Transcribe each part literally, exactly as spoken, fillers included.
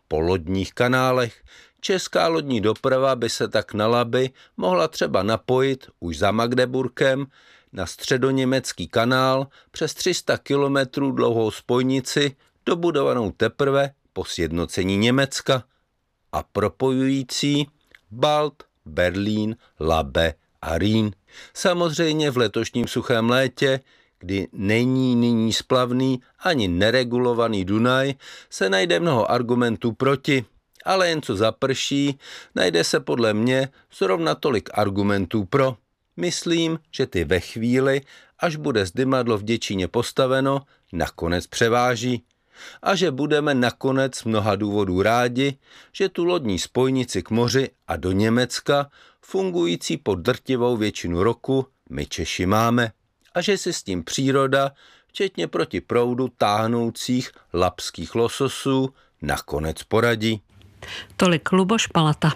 po lodních kanálech. Česká lodní doprava by se tak na Labi mohla třeba napojit už za Magdeburkem na středoněmecký kanál přes tři sta kilometrů dlouhou spojnici, dobudovanou teprve po sjednocení Německa a propojující Balt, Berlín, Labe a Rýn. Samozřejmě v letošním suchém létě, kdy není nyní splavný ani neregulovaný Dunaj, se najde mnoho argumentů proti, ale jen co zaprší, najde se podle mě zrovna tolik argumentů pro. Myslím, že ty ve chvíli, až bude zdymadlo v Děčíně postaveno, nakonec převáží. A že budeme nakonec z mnoha důvodů rádi, že tu lodní spojnici k moři a do Německa, fungující po drtivou většinu roku, my Češi máme. A že si s tím příroda, včetně proti proudu táhnoucích labských lososů, nakonec poradí. Tolik Luboš Palata.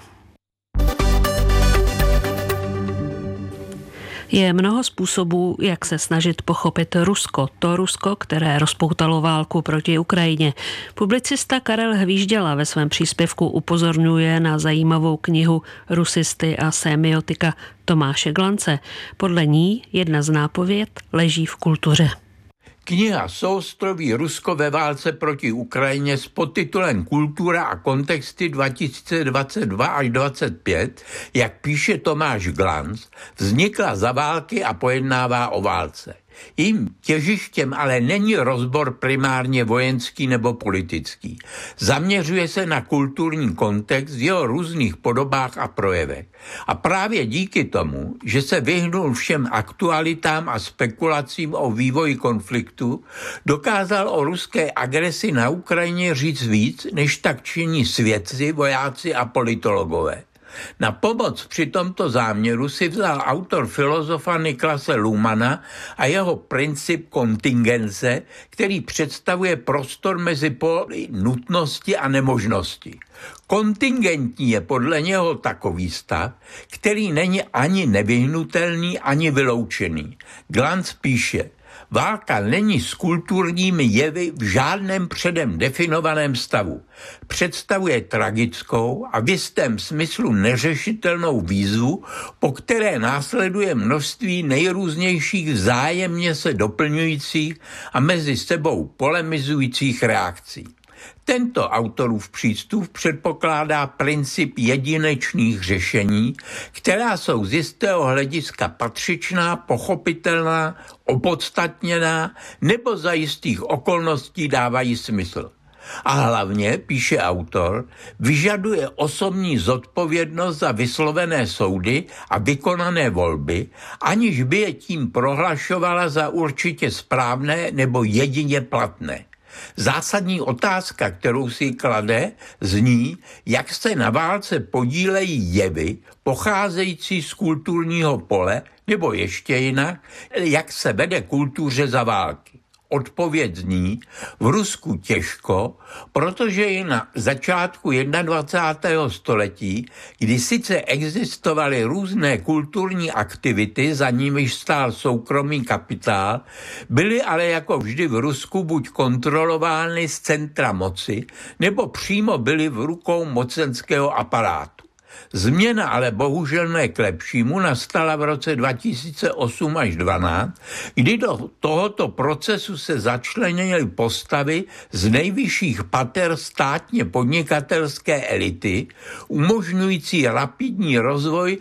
Je mnoho způsobů, jak se snažit pochopit Rusko. To Rusko, které rozpoutalo válku proti Ukrajině. Publicista Karel Hvížděla ve svém příspěvku upozorňuje na zajímavou knihu Rusisty a semiotika Tomáše Glance. Podle ní jedna z nápověd leží v kultuře. Kniha Soustroví Rusko ve válce proti Ukrajině s podtitulem Kultura a kontexty dva tisíce dvacet dva až dvacet pět, jak píše Tomáš Glanc, vznikla za války a pojednává o válce. Jím těžištěm ale není rozbor primárně vojenský nebo politický. Zaměřuje se na kulturní kontext v jeho různých podobách a projevech. A právě díky tomu, že se vyhnul všem aktualitám a spekulacím o vývoji konfliktu, dokázal o ruské agresi na Ukrajině říct víc, než tak činí svědci, vojáci a politologové. Na pomoc při tomto záměru si vzal autor filozofa Niklase Luhmanna a jeho princip kontingence, který představuje prostor mezi póly nutnosti a nemožnosti. Kontingentní je podle něho takový stav, který není ani nevyhnutelný, ani vyloučený. Glanc píše: válka není s kulturními jevy v žádném předem definovaném stavu. Představuje tragickou a v jistém smyslu neřešitelnou výzvu, po které následuje množství nejrůznějších vzájemně se doplňujících a mezi sebou polemizujících reakcí. Tento autorův přístup předpokládá princip jedinečných řešení, která jsou z jistého hlediska patřičná, pochopitelná, opodstatněná nebo za jistých okolností dávají smysl. A hlavně, píše autor, vyžaduje osobní zodpovědnost za vyslovené soudy a vykonané volby, aniž by je tím prohlašovala za určitě správné nebo jedině platné. Zásadní otázka, kterou si klade, zní, jak se na válce podílejí jevy pocházející z kulturního pole, nebo ještě jinak, jak se vede kultuře za války. Odpověď zní, v Rusku těžko, protože je na začátku dvacátého prvního století, kdy sice existovaly různé kulturní aktivity, za nimiž stál soukromý kapitál, byly ale jako vždy v Rusku buď kontrolovány z centra moci, nebo přímo byly v rukou mocenského aparátu. Změna ale bohužel ne k lepšímu nastala v roce dva tisíce osm až dvanáct, kdy do tohoto procesu se začlenily postavy z nejvyšších pater státně podnikatelské elity, umožňující rapidní rozvoj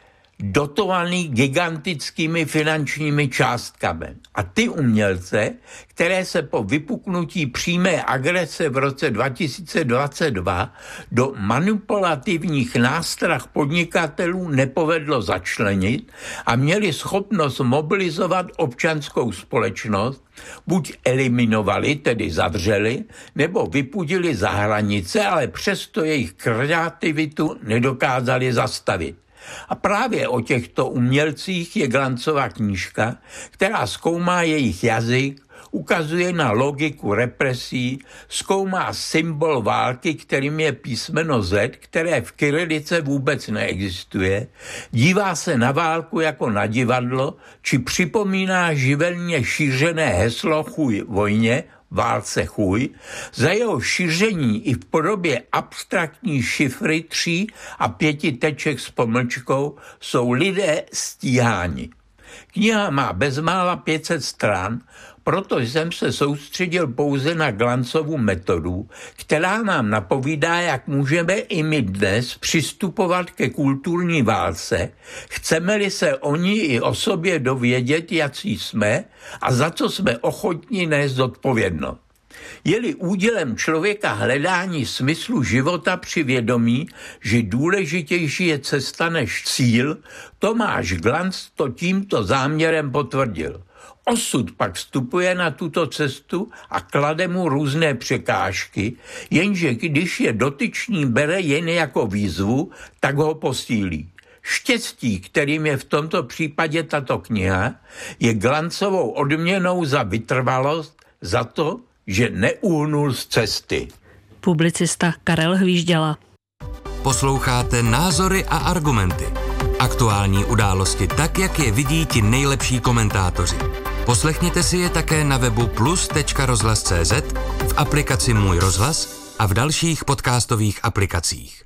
dotovaný gigantickými finančními částkami. A ty umělce, které se po vypuknutí přímé agrese v roce dva tisíce dvacet dva do manipulativních nástrah podnikatelů nepovedlo začlenit a měli schopnost mobilizovat občanskou společnost, buď eliminovali, tedy zavřeli, nebo vypudili za hranice, ale přesto jejich kreativitu nedokázali zastavit. A právě o těchto umělcích je Glancova knížka, která zkoumá jejich jazyk, ukazuje na logiku represí, zkoumá symbol války, kterým je písmeno Z, které v kyrilice vůbec neexistuje, dívá se na válku jako na divadlo, či připomíná živelně šířené heslo chuj vojně, válce chuj, za jeho šíření i v podobě abstraktní šifry tří a pěti teček s pomlčkou jsou lidé stíháni. Kniha má bezmála pět set stran, proto jsem se soustředil pouze na Glanzovu metodu, která nám napovídá, jak můžeme i my dnes přistupovat ke kulturní válce, chceme-li se o ní i o sobě dovědět, jací jsme a za co jsme ochotní nést zodpovědnost. Je-li údělem člověka hledání smyslu života při vědomí, že důležitější je cesta než cíl, Tomáš Glanz to tímto záměrem potvrdil. Osud pak vstupuje na tuto cestu a klade mu různé překážky, jenže když je dotyčný bere jen jako výzvu, tak ho posílí. Štěstí, kterým je v tomto případě tato kniha, je Glanzovou odměnou za vytrvalost, za to, že neuhnul z cesty. Publicista Karel Hvížděla. Posloucháte Názory a argumenty. Aktuální události tak, jak je vidí ti nejlepší komentátoři. Poslechněte si je také na webu plus tečka rozhlas tečka cé zet, v aplikaci Můj rozhlas a v dalších podcastových aplikacích.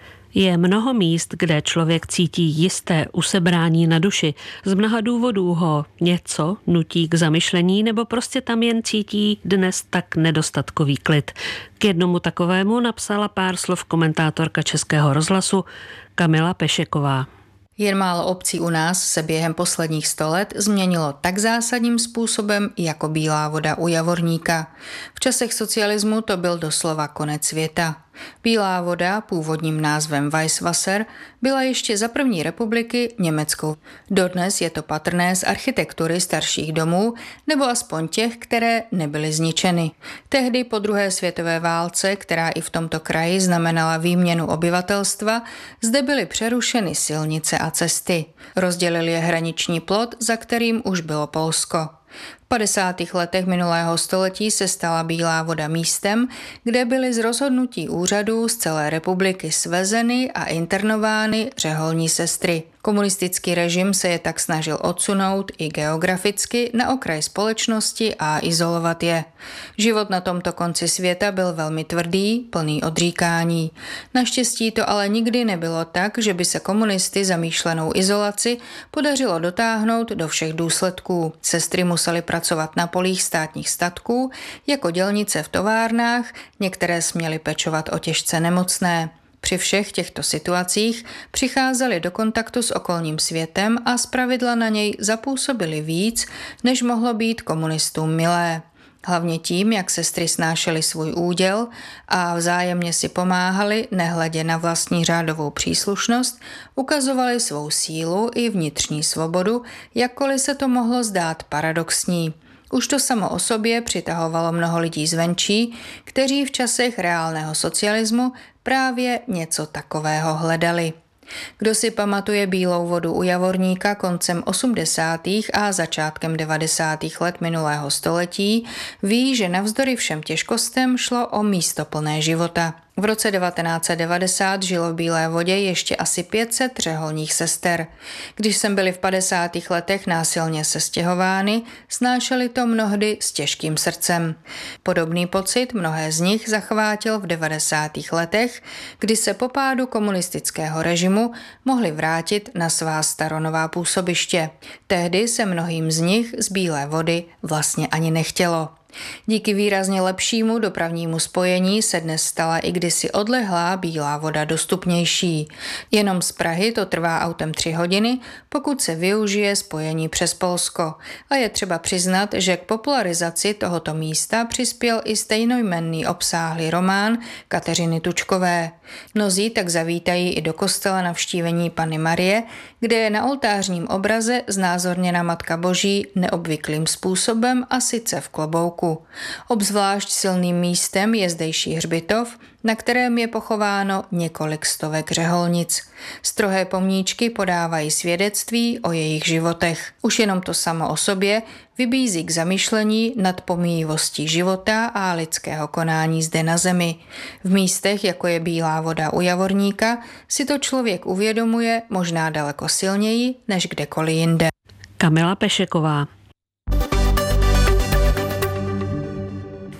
Je mnoho míst, kde člověk cítí jisté usebrání na duši. Z mnoha důvodů ho něco nutí k zamyšlení nebo prostě tam jen cítí dnes tak nedostatkový klid. K jednomu takovému napsala pár slov komentátorka Českého rozhlasu Kamila Pešeková. Jen málo obcí u nás se během posledních sto let změnilo tak zásadním způsobem jako Bílá voda u Javorníka. V časech socialismu to byl doslova konec světa. Bílá voda, původním názvem Weißwasser, byla ještě za první republiky německou. Dodnes je to patrné z architektury starších domů, nebo aspoň těch, které nebyly zničeny. Tehdy po druhé světové válce, která i v tomto kraji znamenala výměnu obyvatelstva, zde byly přerušeny silnice a cesty. Rozdělil je hraniční plot, za kterým už bylo Polsko. V padesátých letech minulého století se stala Bílá voda místem, kde byly z rozhodnutí úřadů z celé republiky svezeny a internovány řeholní sestry. Komunistický režim se je tak snažil odsunout i geograficky na okraj společnosti a izolovat je. Život na tomto konci světa byl velmi tvrdý, plný odříkání. Naštěstí to ale nikdy nebylo tak, že by se komunisty zamýšlenou izolaci podařilo dotáhnout do všech důsledků. Sestry musely pracovat na polích státních statků, jako dělnice v továrnách, některé směly pečovat o těžce nemocné. Při všech těchto situacích přicházeli do kontaktu s okolním světem a zpravidla na něj zapůsobili víc, než mohlo být komunistům milé. Hlavně tím, jak sestry snášely svůj úděl a vzájemně si pomáhali, nehledě na vlastní řádovou příslušnost, ukazovali svou sílu i vnitřní svobodu, jakkoliv se to mohlo zdát paradoxní. Už to samo o sobě přitahovalo mnoho lidí zvenčí, kteří v časech reálného socialismu právě něco takového hledali. Kdo si pamatuje Bílou vodu u Javorníka koncem osmdesátých a začátkem devadesátých let minulého století, ví, že navzdory všem těžkostem šlo o místo plné života. V roce devatenáct set devadesát žilo v Bílé vodě ještě asi pět set řeholních sester. Když sem byli v padesátých letech násilně sestěhovány, snášeli to mnohdy s těžkým srdcem. Podobný pocit mnohé z nich zachvátil v devadesátých letech, kdy se po pádu komunistického režimu mohli vrátit na svá staronová působiště. Tehdy se mnohým z nich z Bílé vody vlastně ani nechtělo. Díky výrazně lepšímu dopravnímu spojení se dnes stala i kdysi odlehlá Bílá voda dostupnější. Jenom z Prahy to trvá autem tři hodiny, pokud se využije spojení přes Polsko. A je třeba přiznat, že k popularizaci tohoto místa přispěl i stejnojmenný obsáhlý román Kateřiny Tučkové. Mnozí tak zavítají i do kostela navštívení Panny Marie, kde je na oltářním obraze znázorněna Matka Boží neobvyklým způsobem a sice v klobouku. Obzvlášť silným místem je zdejší hřbitov, na kterém je pochováno několik stovek řeholnic. Strohé pomníčky podávají svědectví o jejich životech. Už jenom to samo o sobě vybízí k zamyšlení nad pomíjivostí života a lidského konání zde na zemi. V místech, jako je Bílá voda u Javorníka, si to člověk uvědomuje možná daleko silněji než kdekoliv jinde. Kamila Pešeková.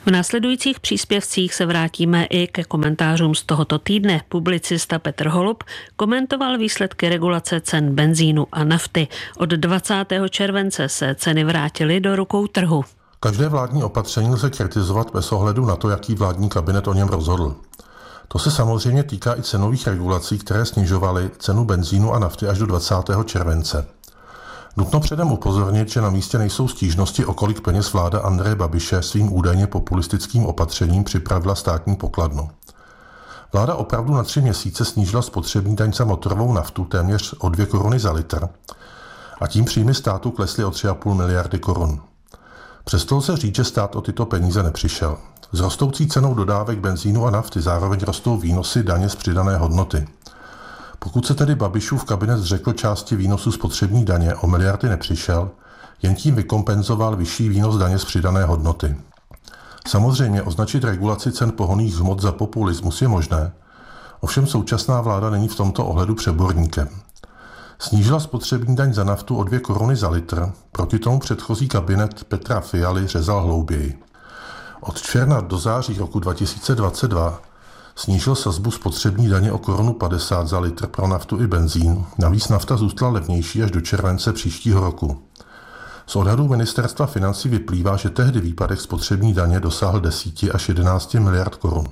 V následujících příspěvcích se vrátíme i ke komentářům z tohoto týdne. Publicista Petr Holub komentoval výsledky regulace cen benzínu a nafty. Od dvacátého července se ceny vrátily do rukou trhu. Každé vládní opatření lze kritizovat bez ohledu na to, jaký vládní kabinet o něm rozhodl. To se samozřejmě týká i cenových regulací, které snižovaly cenu benzínu a nafty až do dvacátého července. Nutno předem upozornit, že na místě nejsou stížnosti, o kolik peněz vláda Andreje Babiše svým údajně populistickým opatřením připravila státní pokladnu. Vláda opravdu na tři měsíce snížila spotřební daň za motorovou naftu téměř o dvě koruny za litr a tím příjmy státu klesly o tři a půl miliardy korun. Přesto lze říct, že stát o tyto peníze nepřišel. S rostoucí cenou dodávek benzínu a nafty zároveň rostou výnosy daně z přidané hodnoty. Pokud se tedy Babišův kabinet zřekl části výnosu spotřební daně, o miliardy nepřišel, jen tím vykompenzoval vyšší výnos daně z přidané hodnoty. Samozřejmě označit regulaci cen pohonných hmot za populismus je možné, ovšem současná vláda není v tomto ohledu přeborníkem. Snížila spotřební daň za naftu o dvě koruny za litr, proti tomu předchozí kabinet Petra Fialy řezal hlouběji. Od června do září roku dva tisíce dvacet dva snížil sazbu spotřební daně o korunu padesát za litr pro naftu i benzín, navíc nafta zůstala levnější až do července příštího roku. Z odhadů ministerstva financí vyplývá, že tehdy výpadek spotřební daně dosáhl deseti až jedenácti miliard korun.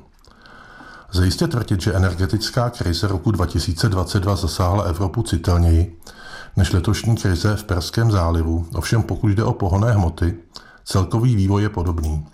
Lze jistě tvrdit, že energetická krize roku dva tisíce dvacet dva zasáhla Evropu citelněji než letošní krize v Perském zálivu, ovšem pokud jde o pohonné hmoty, celkový vývoj je podobný.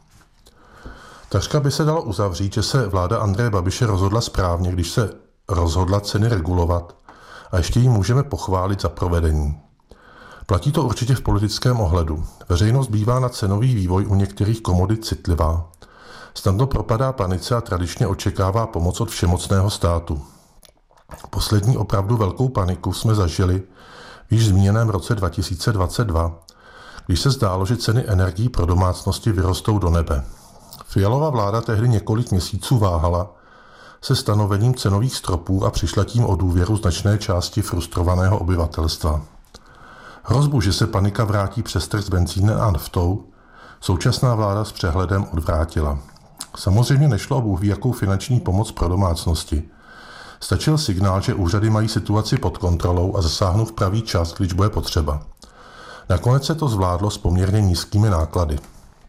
Takřka by se dalo uzavřít, že se vláda Andreje Babiše rozhodla správně, když se rozhodla ceny regulovat a ještě ji můžeme pochválit za provedení. Platí to určitě v politickém ohledu. Veřejnost bývá na cenový vývoj u některých komodit citlivá. Snadno propadá panice a tradičně očekává pomoc od všemocného státu. Poslední opravdu velkou paniku jsme zažili v již zmíněném roce dva tisíce dvacet dva, když se zdálo, že ceny energií pro domácnosti vyrostou do nebe. Fialova vláda tehdy několik měsíců váhala se stanovením cenových stropů a přišla tím o důvěru značné části frustrovaného obyvatelstva. Hrozbu, že se panika vrátí přes trh s benzínem a naftou, současná vláda s přehledem odvrátila. Samozřejmě nešlo o bůh ví jakou finanční pomoc pro domácnosti. Stačil signál, že úřady mají situaci pod kontrolou a zasáhnou v pravý čas, když bude potřeba. Nakonec se to zvládlo s poměrně nízkými náklady.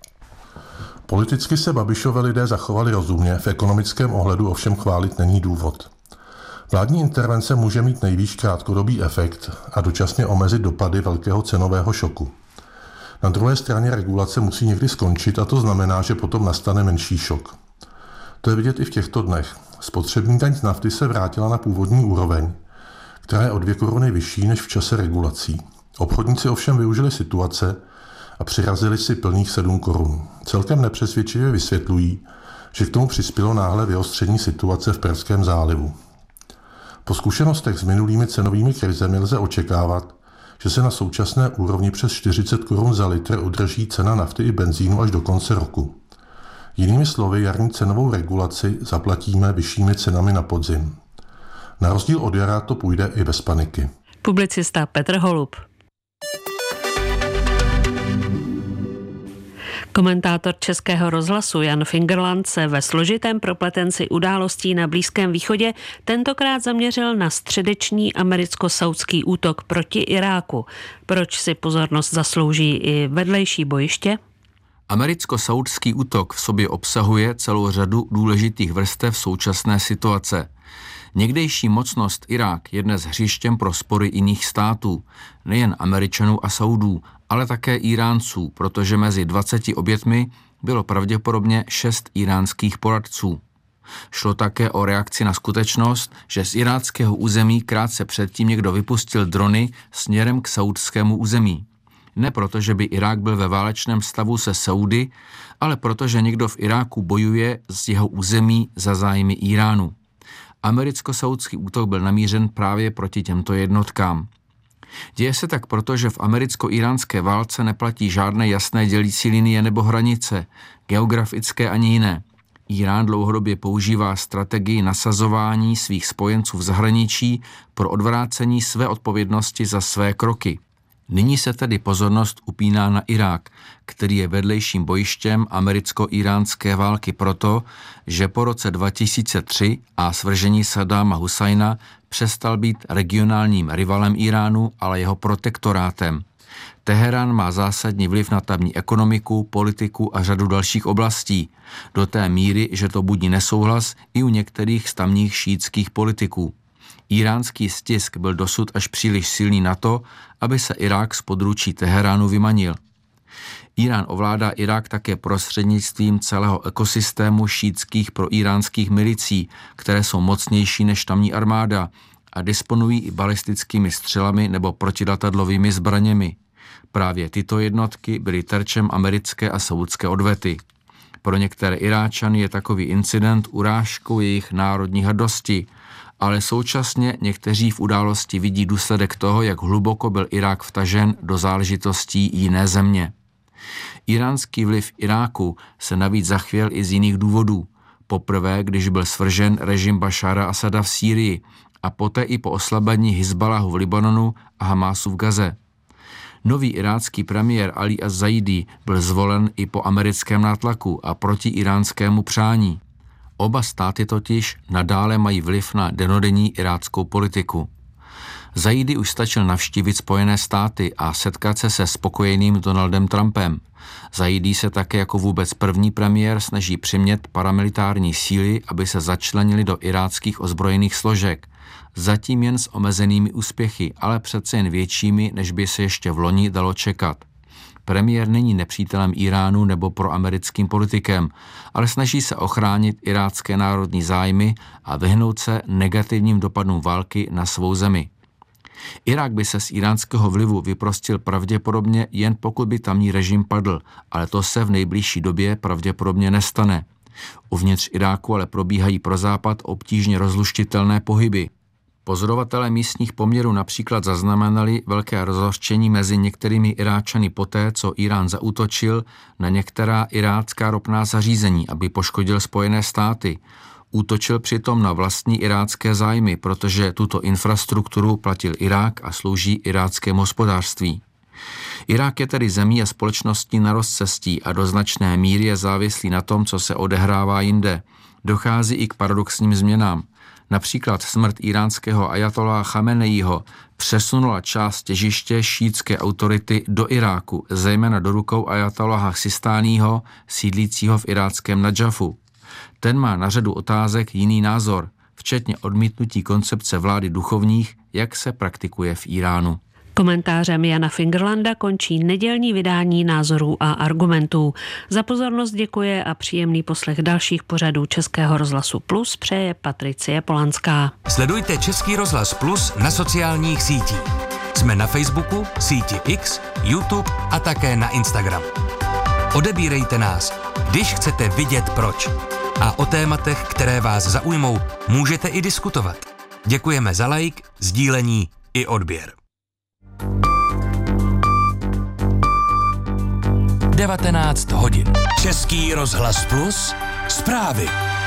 Politicky se Babišovi lidé zachovali rozumně, v ekonomickém ohledu ovšem chválit není důvod. Vládní intervence může mít nejvýš krátkodobý efekt a dočasně omezit dopady velkého cenového šoku. Na druhé straně regulace musí někdy skončit a to znamená, že potom nastane menší šok. To je vidět i v těchto dnech. Spotřební daň z nafty se vrátila na původní úroveň, která je o dvě koruny vyšší než v čase regulací. Obchodníci ovšem využili situace a přirazili si plných sedm korun. Celkem nepřesvědčivě vysvětlují, že k tomu přispělo náhle vyostření situace v Perském zálivu. Po zkušenostech s minulými cenovými krizemi lze očekávat, že se na současné úrovni přes čtyřicet korun za litr udrží cena nafty i benzínu až do konce roku. Jinými slovy, jarní cenovou regulaci zaplatíme vyššími cenami na podzim. Na rozdíl od jara to půjde i bez paniky. Publicista Petr Holub. Komentátor Českého rozhlasu Jan Fingerland se ve složitém propletenci událostí na Blízkém východě tentokrát zaměřil na středeční americko-saudský útok proti Iráku. Proč si pozornost zaslouží i vedlejší bojiště? Americko-saudský útok v sobě obsahuje celou řadu důležitých vrstev současné situace. Někdejší mocnost Irák je dnes hřištěm pro spory jiných států, nejen Američanů a Saudů, ale také Iránců, protože mezi dvaceti obětmi bylo pravděpodobně šest iránských poradců. Šlo také o reakci na skutečnost, že z iráckého území krátce předtím někdo vypustil drony směrem k saudskému území. Ne proto, že by Irák byl ve válečném stavu se Saudy, ale protože někdo v Iráku bojuje z jeho území za zájmy Iránu. Americko-saudský útok byl namířen právě proti těmto jednotkám. Děje se tak proto, že v americko-iránské válce neplatí žádné jasné dělící linie nebo hranice, geografické ani jiné. Irán dlouhodobě používá strategii nasazování svých spojenců v zahraničí pro odvrácení své odpovědnosti za své kroky. Nyní se tedy pozornost upíná na Irák, který je vedlejším bojištěm americko-iránské války proto, že po roce dva tisíce tři a svržení Saddáma Husajna přestal být regionálním rivalem Iránu, ale jeho protektorátem. Teherán má zásadní vliv na tamní ekonomiku, politiku a řadu dalších oblastí, do té míry, že to budí nesouhlas i u některých z tamních šítských politiků. Iránský stisk byl dosud až příliš silný na to, aby se Irák z područí Teheránu vymanil. Irán ovládá Irák také prostřednictvím celého ekosystému šítských proiránských milicí, které jsou mocnější než tamní armáda a disponují i balistickými střelami nebo protiletadlovými zbraněmi. Právě tyto jednotky byly terčem americké a saudské odvety. Pro některé Iráčany je takový incident urážkou jejich národní hrdosti, ale současně někteří v události vidí důsledek toho, jak hluboko byl Irák vtažen do záležitostí jiné země. Iránský vliv Iráku se navíc zachvěl i z jiných důvodů. Poprvé, když byl svržen režim Bašára Asada v Sýrii a poté i po oslabení Hizbalahu v Libanonu a Hamásu v Gaze. Nový irácký premiér Ali az-Zaidi byl zvolen i po americkém nátlaku a proti iránskému přání. Oba státy totiž nadále mají vliv na denodenní iráckou politiku. Zaidi už stačil navštívit Spojené státy a setkat se se spokojeným Donaldem Trumpem. Zaidi se také jako vůbec první premiér snaží přimět paramilitární síly, aby se začlenili do iráckých ozbrojených složek. Zatím jen s omezenými úspěchy, ale přece jen většími, než by se ještě v loni dalo čekat. Premiér není nepřítelem Iránu nebo proamerickým politikem, ale snaží se ochránit irácké národní zájmy a vyhnout se negativním dopadům války na svou zemi. Irák by se z iránského vlivu vyprostil pravděpodobně jen pokud by tamní režim padl, ale to se v nejbližší době pravděpodobně nestane. Uvnitř Iráku ale probíhají pro Západ obtížně rozluštitelné pohyby. Pozorovatelé místních poměrů například zaznamenali velké rozhořčení mezi některými Iráčany poté, co Irán zaútočil na některá irácká ropná zařízení, aby poškodil Spojené státy. Útočil přitom na vlastní irácké zájmy, protože tuto infrastrukturu platil Irák a slouží iráckému hospodářství. Irák je tedy zemí a společností na rozcestí a do značné míry je závislý na tom, co se odehrává jinde. Dochází i k paradoxním změnám. Například smrt iránského ajatoláha Chameneího přesunula část těžiště šítské autority do Iráku, zejména do rukou ajatoláha Sistáního, sídlícího v iráckém Nadžafu. Ten má na řadu otázek jiný názor, včetně odmítnutí koncepce vlády duchovních, jak se praktikuje v Iránu. Komentářem Jana Fingerlanda končí nedělní vydání Názorů a argumentů. Za pozornost děkuje a příjemný poslech dalších pořadů Českého rozhlasu Plus přeje Patricie Polanská. Sledujte Český rozhlas Plus na sociálních sítích. Jsme na Facebooku, síti X, YouTube a také na Instagram. Odebírejte nás, když chcete vidět proč. A o tématech, které vás zaujmou, můžete i diskutovat. Děkujeme za like, sdílení i odběr. devatenáct hodin. Český rozhlas Plus. Zprávy.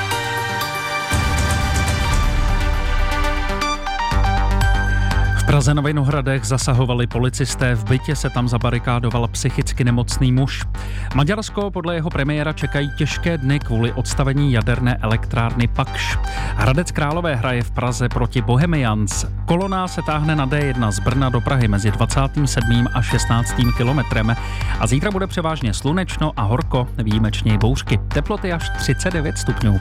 V Praze na Vinohradech zasahovali policisté, v bytě se tam zabarikádoval psychicky nemocný muž. Maďarsko podle jeho premiéra čekají těžké dny kvůli odstavení jaderné elektrárny Pakš. Hradec Králové hraje v Praze proti Bohemians. Kolona se táhne na D jedna z Brna do Prahy mezi dvacátým sedmým a šestnáctým kilometrem a zítra bude převážně slunečno a horko, výjimečně bouřky. Teploty až třicet devět stupňů.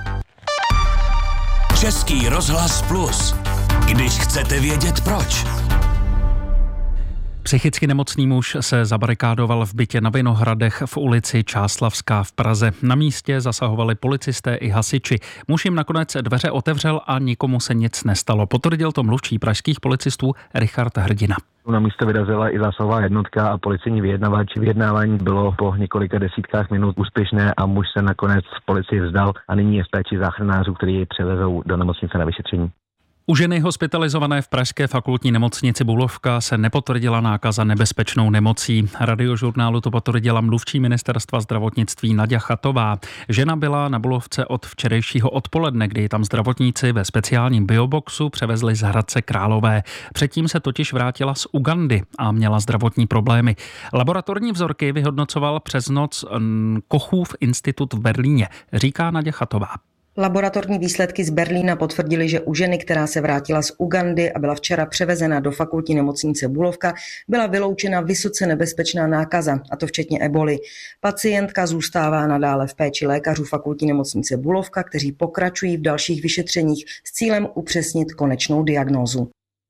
Český rozhlas Plus. Když chcete vědět proč. Psychicky nemocný muž se zabarikádoval v bytě na Vinohradech v ulici Čáslavská v Praze. Na místě zasahovali policisté i hasiči. Muž jim nakonec dveře otevřel a nikomu se nic nestalo. Potvrdil to mluvčí pražských policistů Richard Hrdina. Na místo vyrazila i zásahová jednotka a policejní vyjednavač. Vyjednávání bylo po několika desítkách minut úspěšné a muž se nakonec v policii vzdal a nyní je v péči záchranářů, kteří jej převezou do nemocnice na vyšetření. U ženy hospitalizované v pražské fakultní nemocnici Bulovka se nepotvrdila nákaza nebezpečnou nemocí. Radiožurnálu to potvrdila mluvčí ministerstva zdravotnictví Naďa Chatová. Žena byla na Bulovce od včerejšího odpoledne, kdy ji tam zdravotníci ve speciálním bioboxu převezli z Hradce Králové. Předtím se totiž vrátila z Ugandy a měla zdravotní problémy. Laboratorní vzorky vyhodnocoval přes noc Kochův institut v Berlíně, říká Naďa Chatová. Laboratorní výsledky z Berlína potvrdily, že u ženy, která se vrátila z Ugandy a byla včera převezena do fakultní nemocnice Bulovka, byla vyloučena vysoce nebezpečná nákaza, a to včetně eboli. Pacientka zůstává nadále v péči lékařů fakultní nemocnice Bulovka, kteří pokračují v dalších vyšetřeních s cílem upřesnit konečnou diagnózu.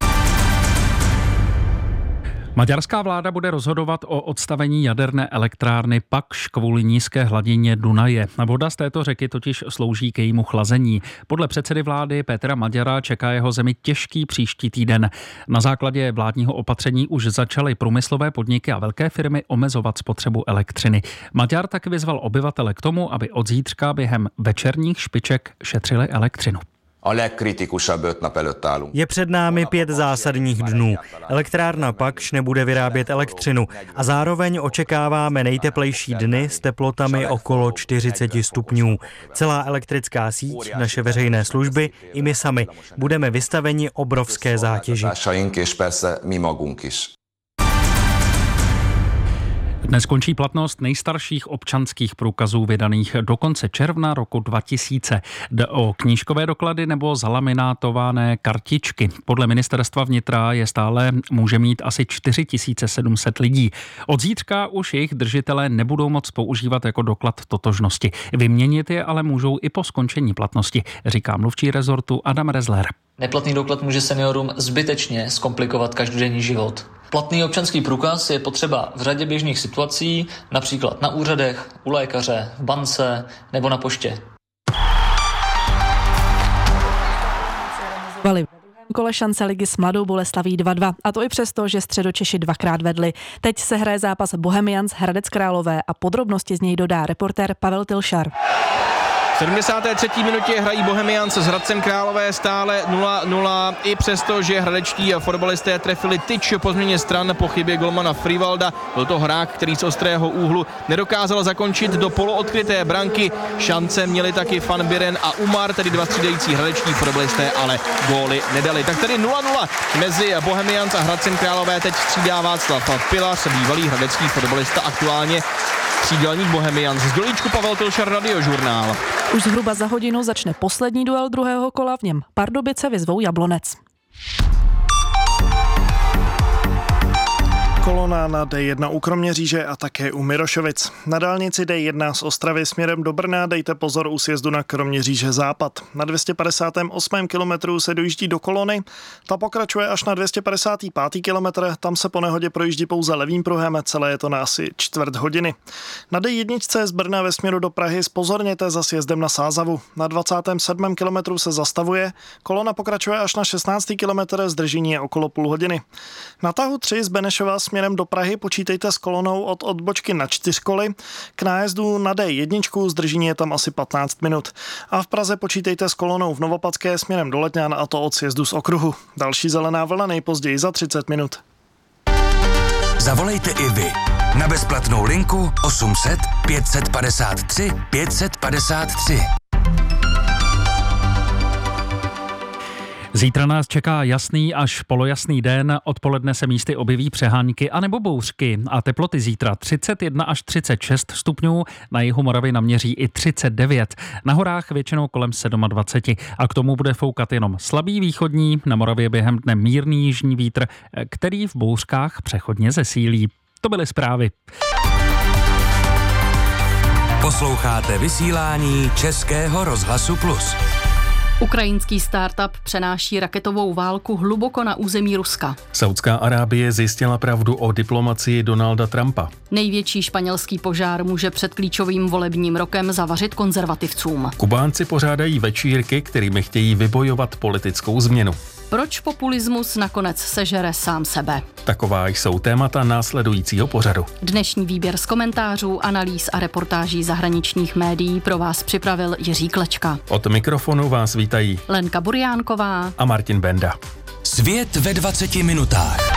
Maďarská vláda bude rozhodovat o odstavení jaderné elektrárny Pakš kvůli nízké hladině Dunaje. Voda z této řeky totiž slouží k jejímu chlazení. Podle předsedy vlády Petra Maďara čeká jeho zemi těžký příští týden. Na základě vládního opatření už začaly průmyslové podniky a velké firmy omezovat spotřebu elektřiny. Maďar tak vyzval obyvatele k tomu, aby od zítřka během večerních špiček šetřili elektřinu. Je před námi pět zásadních dnů. Elektrárna Pakš nebude vyrábět elektřinu a zároveň očekáváme nejteplejší dny s teplotami okolo čtyřicet stupňů. Celá elektrická síť, naše veřejné služby i my sami budeme vystaveni obrovské zátěži. Dnes končí platnost nejstarších občanských průkazů vydaných do konce června roku dva tisíce. Jde o knížkové doklady nebo zalaminátované kartičky. Podle ministerstva vnitra je stále může mít asi čtyři tisíce sedm set lidí. Od zítřka už jejich držitelé nebudou moct používat jako doklad totožnosti. Vyměnit je ale můžou i po skončení platnosti, říká mluvčí rezortu Adam Rezler. Neplatný doklad může seniorům zbytečně zkomplikovat každodenní život. Platný občanský průkaz je potřeba v řadě běžných situací, například na úřadech, u lékaře, v bance nebo na poště. Kole šance ligy s Mladou Boleslaví dva dva. A to i přesto, že Středočeši dvakrát vedli. Teď se hraje zápas Bohemians Hradec Králové a podrobnosti z něj dodá reportér Pavel Tilšar. V sedmdesáté třetí minutě hrají Bohemians s Hradcem Králové stále nula nula, i přesto, že hradečtí fotbalisté trefili tyč po změně stran po chybě golmana Frivalda. Byl to hrák, který z ostrého úhlu nedokázal zakončit do poloodkryté branky. Šance měli taky Van Biren a Umar, tedy dva střídající hradečtí fotbalisté, ale góly nedali. Tak tedy nula nula mezi Bohemians a Hradcem Králové teď střídá Václav Pilař, bývalý hradecký fotbalista, aktuálně křídelník Bohemians. Z Dolíčku Pavel Tilšar, Radiožurnál. Už zhruba za hodinu začne poslední duel druhého kola, v něm Pardubice vyzvou Jablonec. Kolona na D jedna u Kroměříže a také u Mirošovic. Na dálnici D jedna z Ostravy směrem do Brna dejte pozor u sjezdu na Kroměříže západ. Na dvě stě padesát osm kilometru se dojíždí do kolony, ta pokračuje až na dvě stě padesát pět kilometr, tam se po nehodě projíždí pouze levým pruhem, celé je to na asi čtvrt hodiny. Na D jedna z Brna ve směru do Prahy zpozorněte za sjezdem na Sázavu. Na dvacátém sedmém kilometru se zastavuje, kolona pokračuje až na šestnáctý kilometr, zdržení je okolo půl hodiny. Na tahu tři z Benešova směrem do Prahy počítejte s kolonou od odbočky na čtyřkoly. K nájezdu na D jedna zdržení je tam asi patnáct minut. A v Praze počítejte s kolonou v Novopadské směrem do Letňan, a to od sjezdu z okruhu. Další zelená vlna nejpozději za třicet minut. Zavolejte i vy na bezplatnou linku osm set pět set padesát tři pět set padesát tři. Zítra nás čeká jasný až polojasný den, odpoledne se místy objeví přehánky anebo bouřky a teploty zítra třicet jedna až třicet šest stupňů, na jihu Moravy naměří i třicet devět, na horách většinou kolem dvacet sedm a k tomu bude foukat jenom slabý východní, na Moravě během dne mírný jižní vítr, který v bouřkách přechodně zesílí. To byly zprávy. Posloucháte vysílání Českého rozhlasu Plus. Ukrajinský startup přenáší raketovou válku hluboko na území Ruska. Saudská Arábie zjistila pravdu o diplomacii Donalda Trumpa. Největší španělský požár může před klíčovým volebním rokem zavařit konzervativcům. Kubánci pořádají večírky, kterými chtějí vybojovat politickou změnu. Proč populismus nakonec sežere sám sebe? Taková jsou témata následujícího pořadu. Dnešní výběr z komentářů, analýz a reportáží zahraničních médií pro vás připravil Jiří Klečka. Od mikrofonu vás vítají Lenka Burjánková a Martin Benda. Svět ve dvaceti minutách.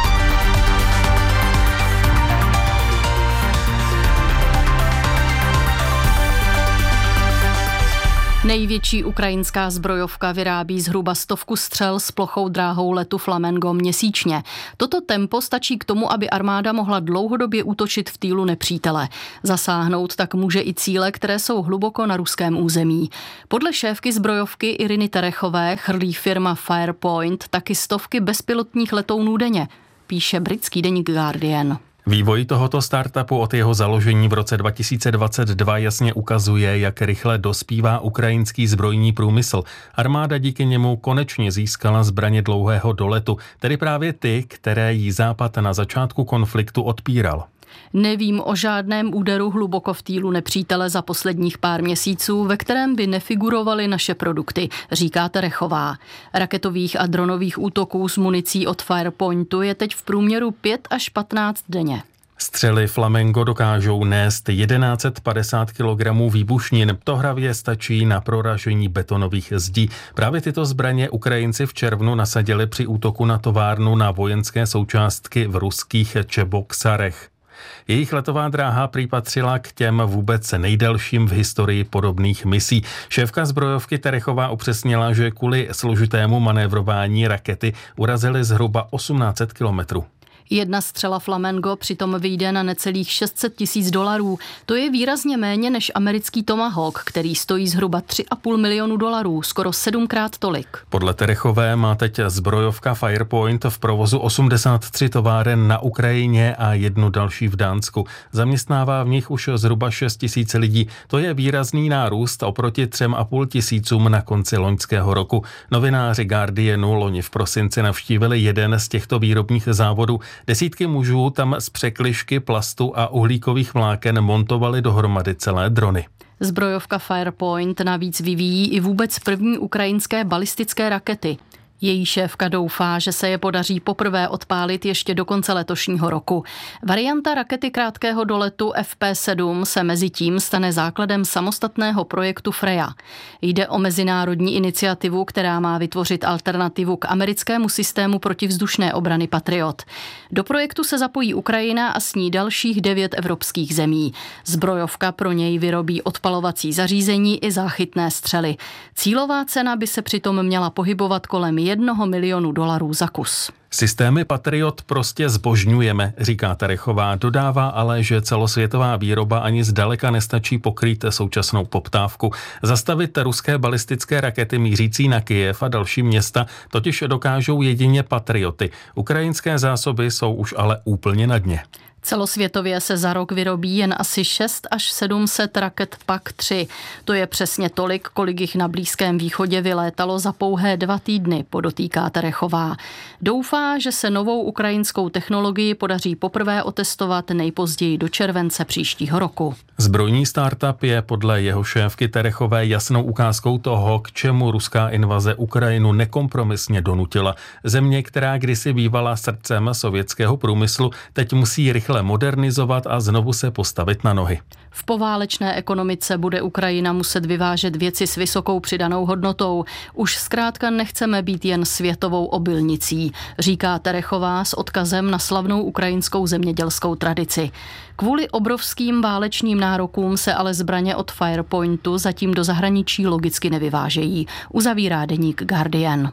Největší ukrajinská zbrojovka vyrábí zhruba stovku střel s plochou dráhou letu Flamengo měsíčně. Toto tempo stačí k tomu, aby armáda mohla dlouhodobě útočit v týlu nepřítele. Zasáhnout tak může i cíle, které jsou hluboko na ruském území. Podle šéfky zbrojovky Iriny Terechové chrlí firma Firepoint taky stovky bezpilotních letounů denně, píše britský deník Guardian. Vývoj tohoto startupu od jeho založení v roce dva tisíce dvacet dva jasně ukazuje, jak rychle dospívá ukrajinský zbrojní průmysl. Armáda díky němu konečně získala zbraně dlouhého doletu, tedy právě ty, které jí Západ na začátku konfliktu odpíral. Nevím o žádném úderu hluboko v týlu nepřítele za posledních pár měsíců, ve kterém by nefigurovaly naše produkty, říká Terechová. Raketových a dronových útoků s municí od Firepointu je teď v průměru pět až patnáct denně. Střely Flamengo dokážou nést tisíc sto padesát kilogramů výbušnin. To hravě stačí na proražení betonových zdí. Právě tyto zbraně Ukrajinci v červnu nasadili při útoku na továrnu na vojenské součástky v ruských Čeboksarech. Jejich letová dráha prý patřila k těm vůbec nejdelším v historii podobných misí. Šéfka zbrojovky Terechová upřesnila, že kvůli složitému manévrování rakety urazily zhruba osmnáct set kilometrů. Jedna střela Flamengo přitom vyjde na necelých šest set tisíc dolarů. To je výrazně méně než americký Tomahawk, který stojí zhruba tři a půl milionu dolarů, skoro sedmkrát tolik. Podle Terechové má teď zbrojovka Firepoint v provozu osmdesát tři továren na Ukrajině a jednu další v Dánsku. Zaměstnává v nich už zhruba šest tisíc lidí. To je výrazný nárůst oproti třem a půl tisícům na konci loňského roku. Novináři Guardianu loni v prosinci navštívili jeden z těchto výrobních závodů. Desítky mužů tam z překližky plastu a uhlíkových vláken montovali dohromady celé drony. Zbrojovka Firepoint navíc vyvíjí i vůbec první ukrajinské balistické rakety. Její šéfka doufá, že se je podaří poprvé odpálit ještě do konce letošního roku. Varianta rakety krátkého doletu F P sedm se mezi tím stane základem samostatného projektu Freya. Jde o mezinárodní iniciativu, která má vytvořit alternativu k americkému systému protivzdušné obrany Patriot. Do projektu se zapojí Ukrajina a s ní dalších devět evropských zemí. Zbrojovka pro něj vyrobí odpalovací zařízení i záchytné střely. Cílová cena by se přitom měla pohybovat kolem jednoho milionu dolarů za kus. Systémy Patriot prostě zbožňujeme, říká Terechová, dodává ale, že celosvětová výroba ani zdaleka nestačí pokrýt současnou poptávku. Zastavit ruské balistické rakety mířící na Kyjev a další města totiž dokážou jedině Patrioty. Ukrajinské zásoby jsou už ale úplně na dně. Celosvětově se za rok vyrobí jen asi šest až sedm set raket P A C tři. To je přesně tolik, kolik jich na Blízkém východě vylétalo za pouhé dva týdny, podotýká Terechová. Doufá, že se novou ukrajinskou technologii podaří poprvé otestovat nejpozději do července příštího roku. Zbrojní startup je podle jeho šéfky Terechové jasnou ukázkou toho, k čemu ruská invaze Ukrajinu nekompromisně donutila. Země, která kdysi bývala srdcem sovětského průmyslu, teď musí rychle modernizovat a znovu se postavit na nohy. V poválečné ekonomice bude Ukrajina muset vyvážet věci s vysokou přidanou hodnotou. Už zkrátka nechceme být jen světovou obilnicí, říká Terechová s odkazem na slavnou ukrajinskou zemědělskou tradici. Kvůli obrovským válečným nárokům se ale zbraně od Firepointu zatím do zahraničí logicky nevyvážejí, uzavírá deník Guardian.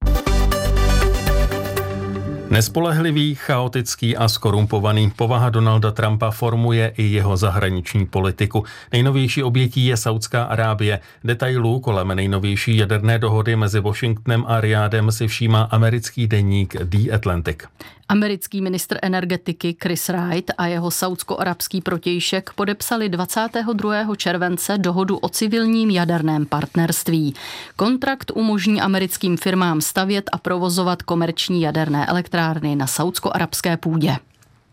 Nespolehlivý, chaotický a skorumpovaný povaha Donalda Trumpa formuje i jeho zahraniční politiku. Nejnovější obětí je Saudská Arábie. Detailů kolem nejnovější jaderné dohody mezi Washingtonem a Rijádem si všímá americký deník The Atlantic. Americký ministr energetiky Chris Wright a jeho saudsko-arabský protějšek podepsali dvacátého druhého července dohodu o civilním jaderném partnerství. Kontrakt umožní americkým firmám stavět a provozovat komerční jaderné elektrárny na saudsko-arabské půdě.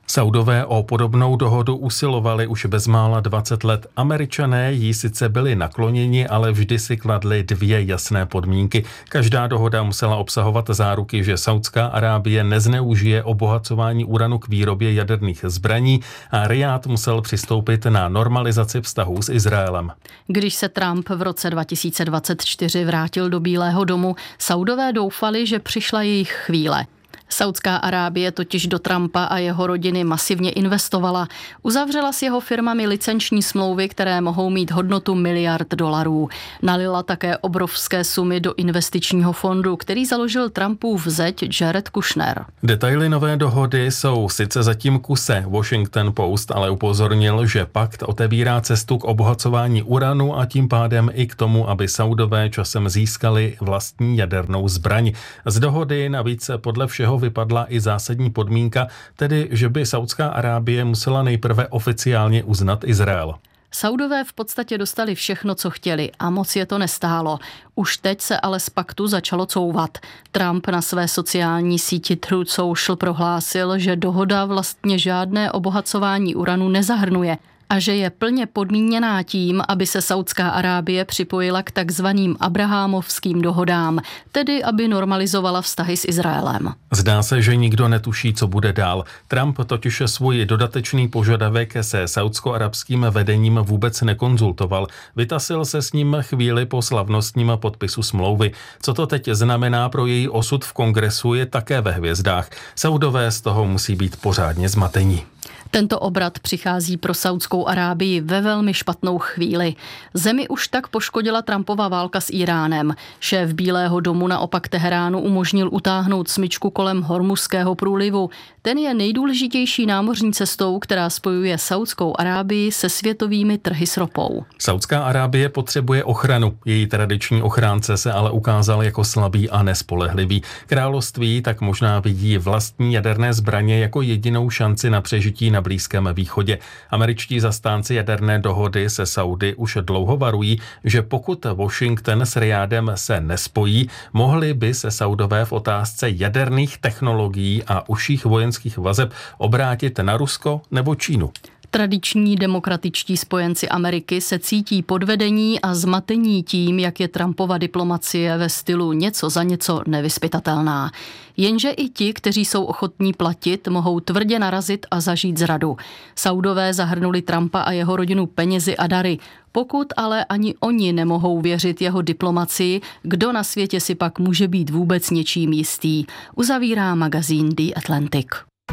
Saudové o podobnou dohodu usilovali už bezmála dvacet let. Američané jí sice byli nakloněni, ale vždy si kladli dvě jasné podmínky. Každá dohoda musela obsahovat záruky, že Saudská Arábie nezneužije obohacování uranu k výrobě jaderných zbraní a Rijád musel přistoupit na normalizaci vztahů s Izraelem. Když se Trump v roce dva tisíce dvacet čtyři vrátil do Bílého domu, Saudové doufali, že přišla jejich chvíle. Saudská Arábie totiž do Trumpa a jeho rodiny masivně investovala. Uzavřela s jeho firmami licenční smlouvy, které mohou mít hodnotu miliard dolarů. Nalila také obrovské sumy do investičního fondu, který založil Trumpův zeť Jared Kushner. Detaily nové dohody jsou sice zatím kuse. Washington Post ale upozornil, že pakt otevírá cestu k obohacování uranu a tím pádem i k tomu, aby Saudové časem získali vlastní jadernou zbraň. Z dohody navíc podle všeho vypadla i zásadní podmínka, tedy že by Saudská Arábie musela nejprve oficiálně uznat Izrael. Saudové v podstatě dostali všechno, co chtěli a moc je to nestálo. Už teď se ale z paktu začalo couvat. Trump na své sociální síti Truth Social prohlásil, že dohoda vlastně žádné obohacování uranu nezahrnuje a že je plně podmíněná tím, aby se Saudská Arábie připojila k takzvaným abrahámovským dohodám, tedy aby normalizovala vztahy s Izraelem. Zdá se, že nikdo netuší, co bude dál. Trump totiž svůj dodatečný požadavek se saudsko-arabským vedením vůbec nekonzultoval. Vytasil se s ním chvíli po slavnostním podpisu smlouvy. Co to teď znamená pro její osud v kongresu, je také ve hvězdách. Saudové z toho musí být pořádně zmatení. Tento obrat přichází pro Saudskou Arábii ve velmi špatnou chvíli. Zemi už tak poškodila Trumpova válka s Iránem. Šéf Bílého domu naopak Teheránu umožnil utáhnout smyčku kolem Hormuzského průlivu. Ten je nejdůležitější námořní cestou, která spojuje Saudskou Arábii se světovými trhy s ropou. Saudská Arábie potřebuje ochranu. Její tradiční ochránce se ale ukázal jako slabý a nespolehlivý. Království tak možná vidí vlastní jaderné zbraně jako jedinou šanci na přežití na Blízkém východě. Američtí zastánci jaderné dohody se Saudy už dlouho varují, že pokud Washington s Rijádem se nespojí, mohli by se Saudové v otázce jaderných technologií a užších vojenských vazeb obrátit na Rusko nebo Čínu. Tradiční demokratičtí spojenci Ameriky se cítí podvedení a zmatení tím, jak je Trumpova diplomacie ve stylu něco za něco nevyzpytatelná. Jenže i ti, kteří jsou ochotní platit, mohou tvrdě narazit a zažít zradu. Saudové zahrnuli Trumpa a jeho rodinu penězi a dary. Pokud ale ani oni nemohou věřit jeho diplomacii, kdo na světě si pak může být vůbec něčím jistý, uzavírá magazín The Atlantic.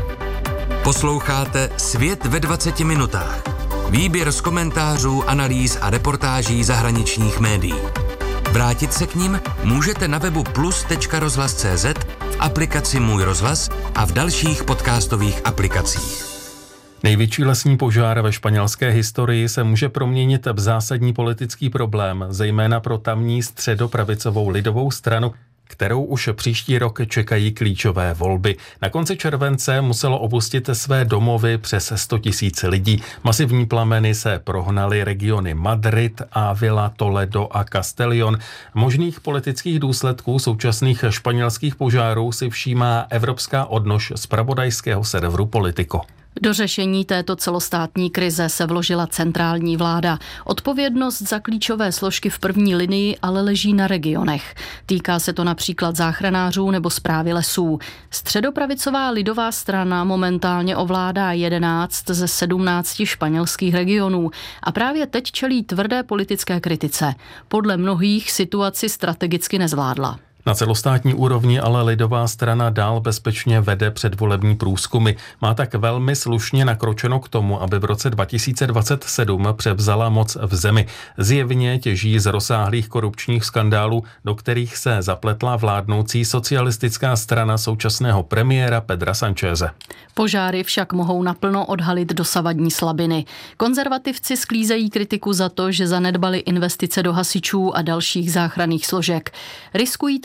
Posloucháte Svět ve dvaceti minutách. Výběr z komentářů, analýz a reportáží zahraničních médií. Vrátit se k nim můžete na webu plus tečka rozhlas tečka cé zet, v aplikaci Můj rozhlas a v dalších podcastových aplikacích. Největší lesní požár ve španělské historii se může proměnit v zásadní politický problém, zejména pro tamní středopravicovou lidovou stranu, kterou už příští rok čekají klíčové volby. Na konci července muselo opustit své domovy přes sto tisíc lidí. Masivní plameny se prohnaly regiony Madrid, Ávila, Toledo a Castellón. Možných politických důsledků současných španělských požárů si všímá evropská odnož zpravodajského serveru Politico. Do řešení této celostátní krize se vložila centrální vláda. Odpovědnost za klíčové složky v první linii ale leží na regionech. Týká se to například záchranářů nebo správy lesů. Středopravicová lidová strana momentálně ovládá jedenáct ze sedmnácti španělských regionů a právě teď čelí tvrdé politické kritice. Podle mnohých situaci strategicky nezvládla. Na celostátní úrovni ale lidová strana dál bezpečně vede předvolební průzkumy. Má tak velmi slušně nakročeno k tomu, aby v roce dva tisíce dvacet sedm převzala moc v zemi. Zjevně těží z rozsáhlých korupčních skandálů, do kterých se zapletla vládnoucí socialistická strana současného premiéra Pedra Sancheze. Požáry však mohou naplno odhalit dosavadní slabiny. Konzervativci sklízejí kritiku za to, že zanedbali investice do hasičů a dalších záchranných složek. Riskují tak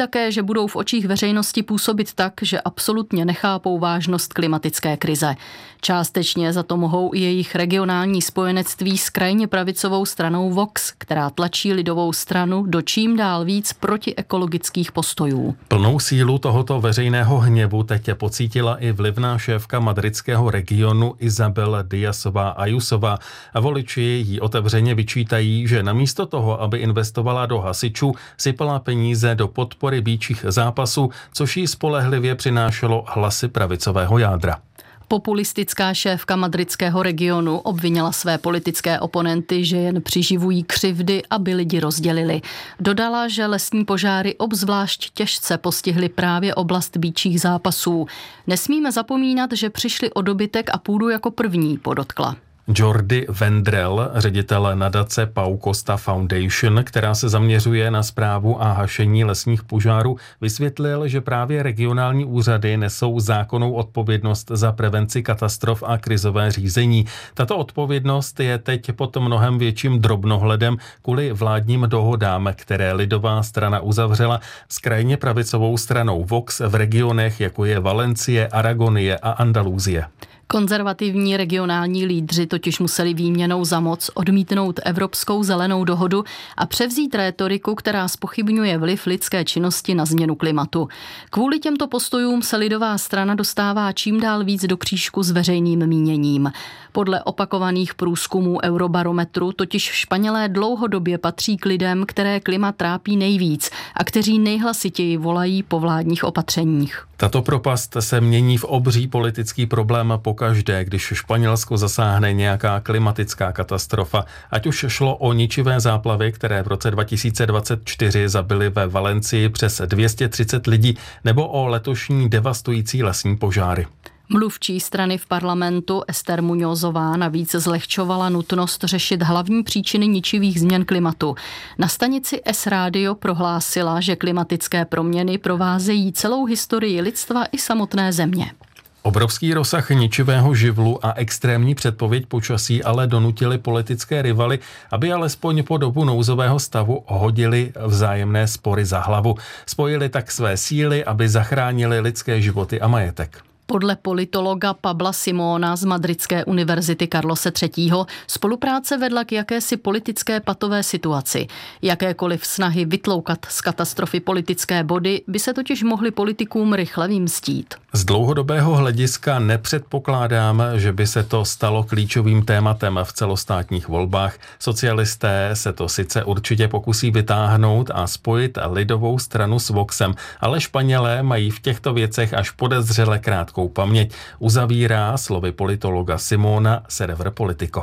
také, že budou v očích veřejnosti působit tak, že absolutně nechápou vážnost klimatické krize. Částečně za to mohou i jejich regionální spojenectví s krajně pravicovou stranou Vox, která tlačí lidovou stranu do čím dál víc protiekologických postojů. Plnou sílu tohoto veřejného hněvu teď pocítila i vlivná šéfka madridského regionu Isabel Díazová Ayusová a voliči jí otevřeně vyčítají, že namísto toho, aby investovala do hasičů, sypala peníze do podpory býčích zápasů, což jí spolehlivě přinášelo hlasy pravicového jádra. Populistická šéfka madridského regionu obvinila své politické oponenty, že jen přiživují křivdy, aby lidi rozdělili. Dodala, že lesní požáry obzvlášť těžce postihly právě oblast býčích zápasů. Nesmíme zapomínat, že přišli o dobytek a půdu jako první, podotkla. Jordi Vendrell, ředitel nadace Pau Costa Foundation, která se zaměřuje na správu a hašení lesních požárů, vysvětlil, že právě regionální úřady nesou zákonnou odpovědnost za prevenci katastrof a krizové řízení. Tato odpovědnost je teď pod mnohem větším drobnohledem kvůli vládním dohodám, které lidová strana uzavřela s krajně pravicovou stranou Vox v regionech, jako je Valencie, Aragonie a Andaluzie. Konzervativní regionální lídři totiž museli výměnou za moc odmítnout Evropskou zelenou dohodu a převzít rétoriku, která zpochybňuje vliv lidské činnosti na změnu klimatu. Kvůli těmto postojům se lidová strana dostává čím dál víc do křížku s veřejným míněním. Podle opakovaných průzkumů Eurobarometru totiž Španělé dlouhodobě patří k lidem, které klima trápí nejvíc a kteří nejhlasitěji volají po vládních opatřeních. Tato propast se mění v obří politický problém pokaždé, když Španělsko zasáhne nějaká klimatická katastrofa. Ať už šlo o ničivé záplavy, které v roce dva tisíce dvacet čtyři zabily ve Valencii přes dvě stě třicet lidí, nebo o letošní devastující lesní požáry. Mluvčí strany v parlamentu Esther Muñozová navíc zlehčovala nutnost řešit hlavní příčiny ničivých změn klimatu. Na stanici S-Radio prohlásila, že klimatické proměny provázejí celou historii lidstva i samotné země. Obrovský rozsah ničivého živlu a extrémní předpověď počasí ale donutili politické rivaly, aby alespoň po dobu nouzového stavu hodili vzájemné spory za hlavu. Spojili tak své síly, aby zachránili lidské životy a majetek. Podle politologa Pabla Simona z Madridské univerzity Carlose třetího spolupráce vedla k jakési politické patové situaci. Jakékoliv snahy vytloukat z katastrofy politické body by se totiž mohly politikům rychle vymstít. Z dlouhodobého hlediska nepředpokládám, že by se to stalo klíčovým tématem v celostátních volbách. Socialisté se to sice určitě pokusí vytáhnout a spojit lidovou stranu s Voxem, ale Španělé mají v těchto věcech až podezřele krátkou paměť, uzavírá slovy politologa Simona server Politico.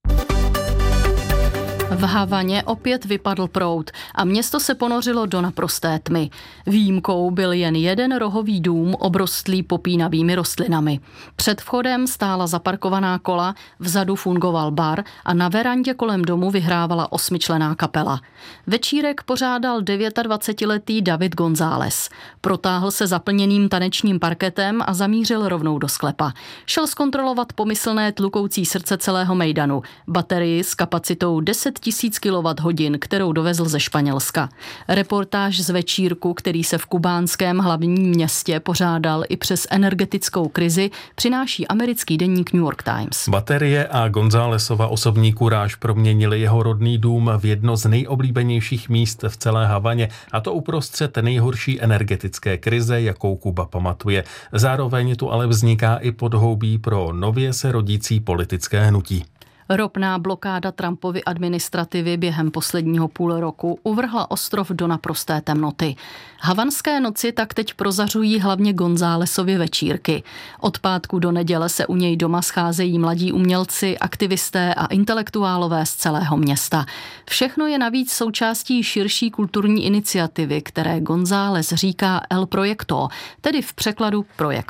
V Havaně opět vypadl proud a město se ponořilo do naprosté tmy. Výjimkou byl jen jeden rohový dům obrostlý popínavými rostlinami. Před vchodem stála zaparkovaná kola, vzadu fungoval bar a na verandě kolem domu vyhrávala osmičlenná kapela. Večírek pořádal dvacetidevítiletý David González. Protáhl se zaplněným tanečním parketem a zamířil rovnou do sklepa. Šel zkontrolovat pomyslné tlukoucí srdce celého mejdanu, baterii s kapacitou deset tisíc kilowatthodin, kterou dovezl ze Španělska. Reportáž z večírku, který se v kubánském hlavním městě pořádal i přes energetickou krizi, přináší americký deník New York Times. Baterie a Gonzálesova osobní kuráž proměnili jeho rodný dům v jedno z nejoblíbenějších míst v celé Havaně, a to uprostřed nejhorší energetické krize, jakou Kuba pamatuje. Zároveň tu ale vzniká i podhoubí pro nově se rodící politické hnutí. Ropná blokáda Trumpovy administrativy během posledního půl roku uvrhla ostrov do naprosté temnoty. Havanské noci tak teď prozařují hlavně Gonzálesovy večírky. Od pátku do neděle se u něj doma scházejí mladí umělci, aktivisté a intelektuálové z celého města. Všechno je navíc součástí širší kulturní iniciativy, které González říká El Proyecto, tedy v překladu projekt.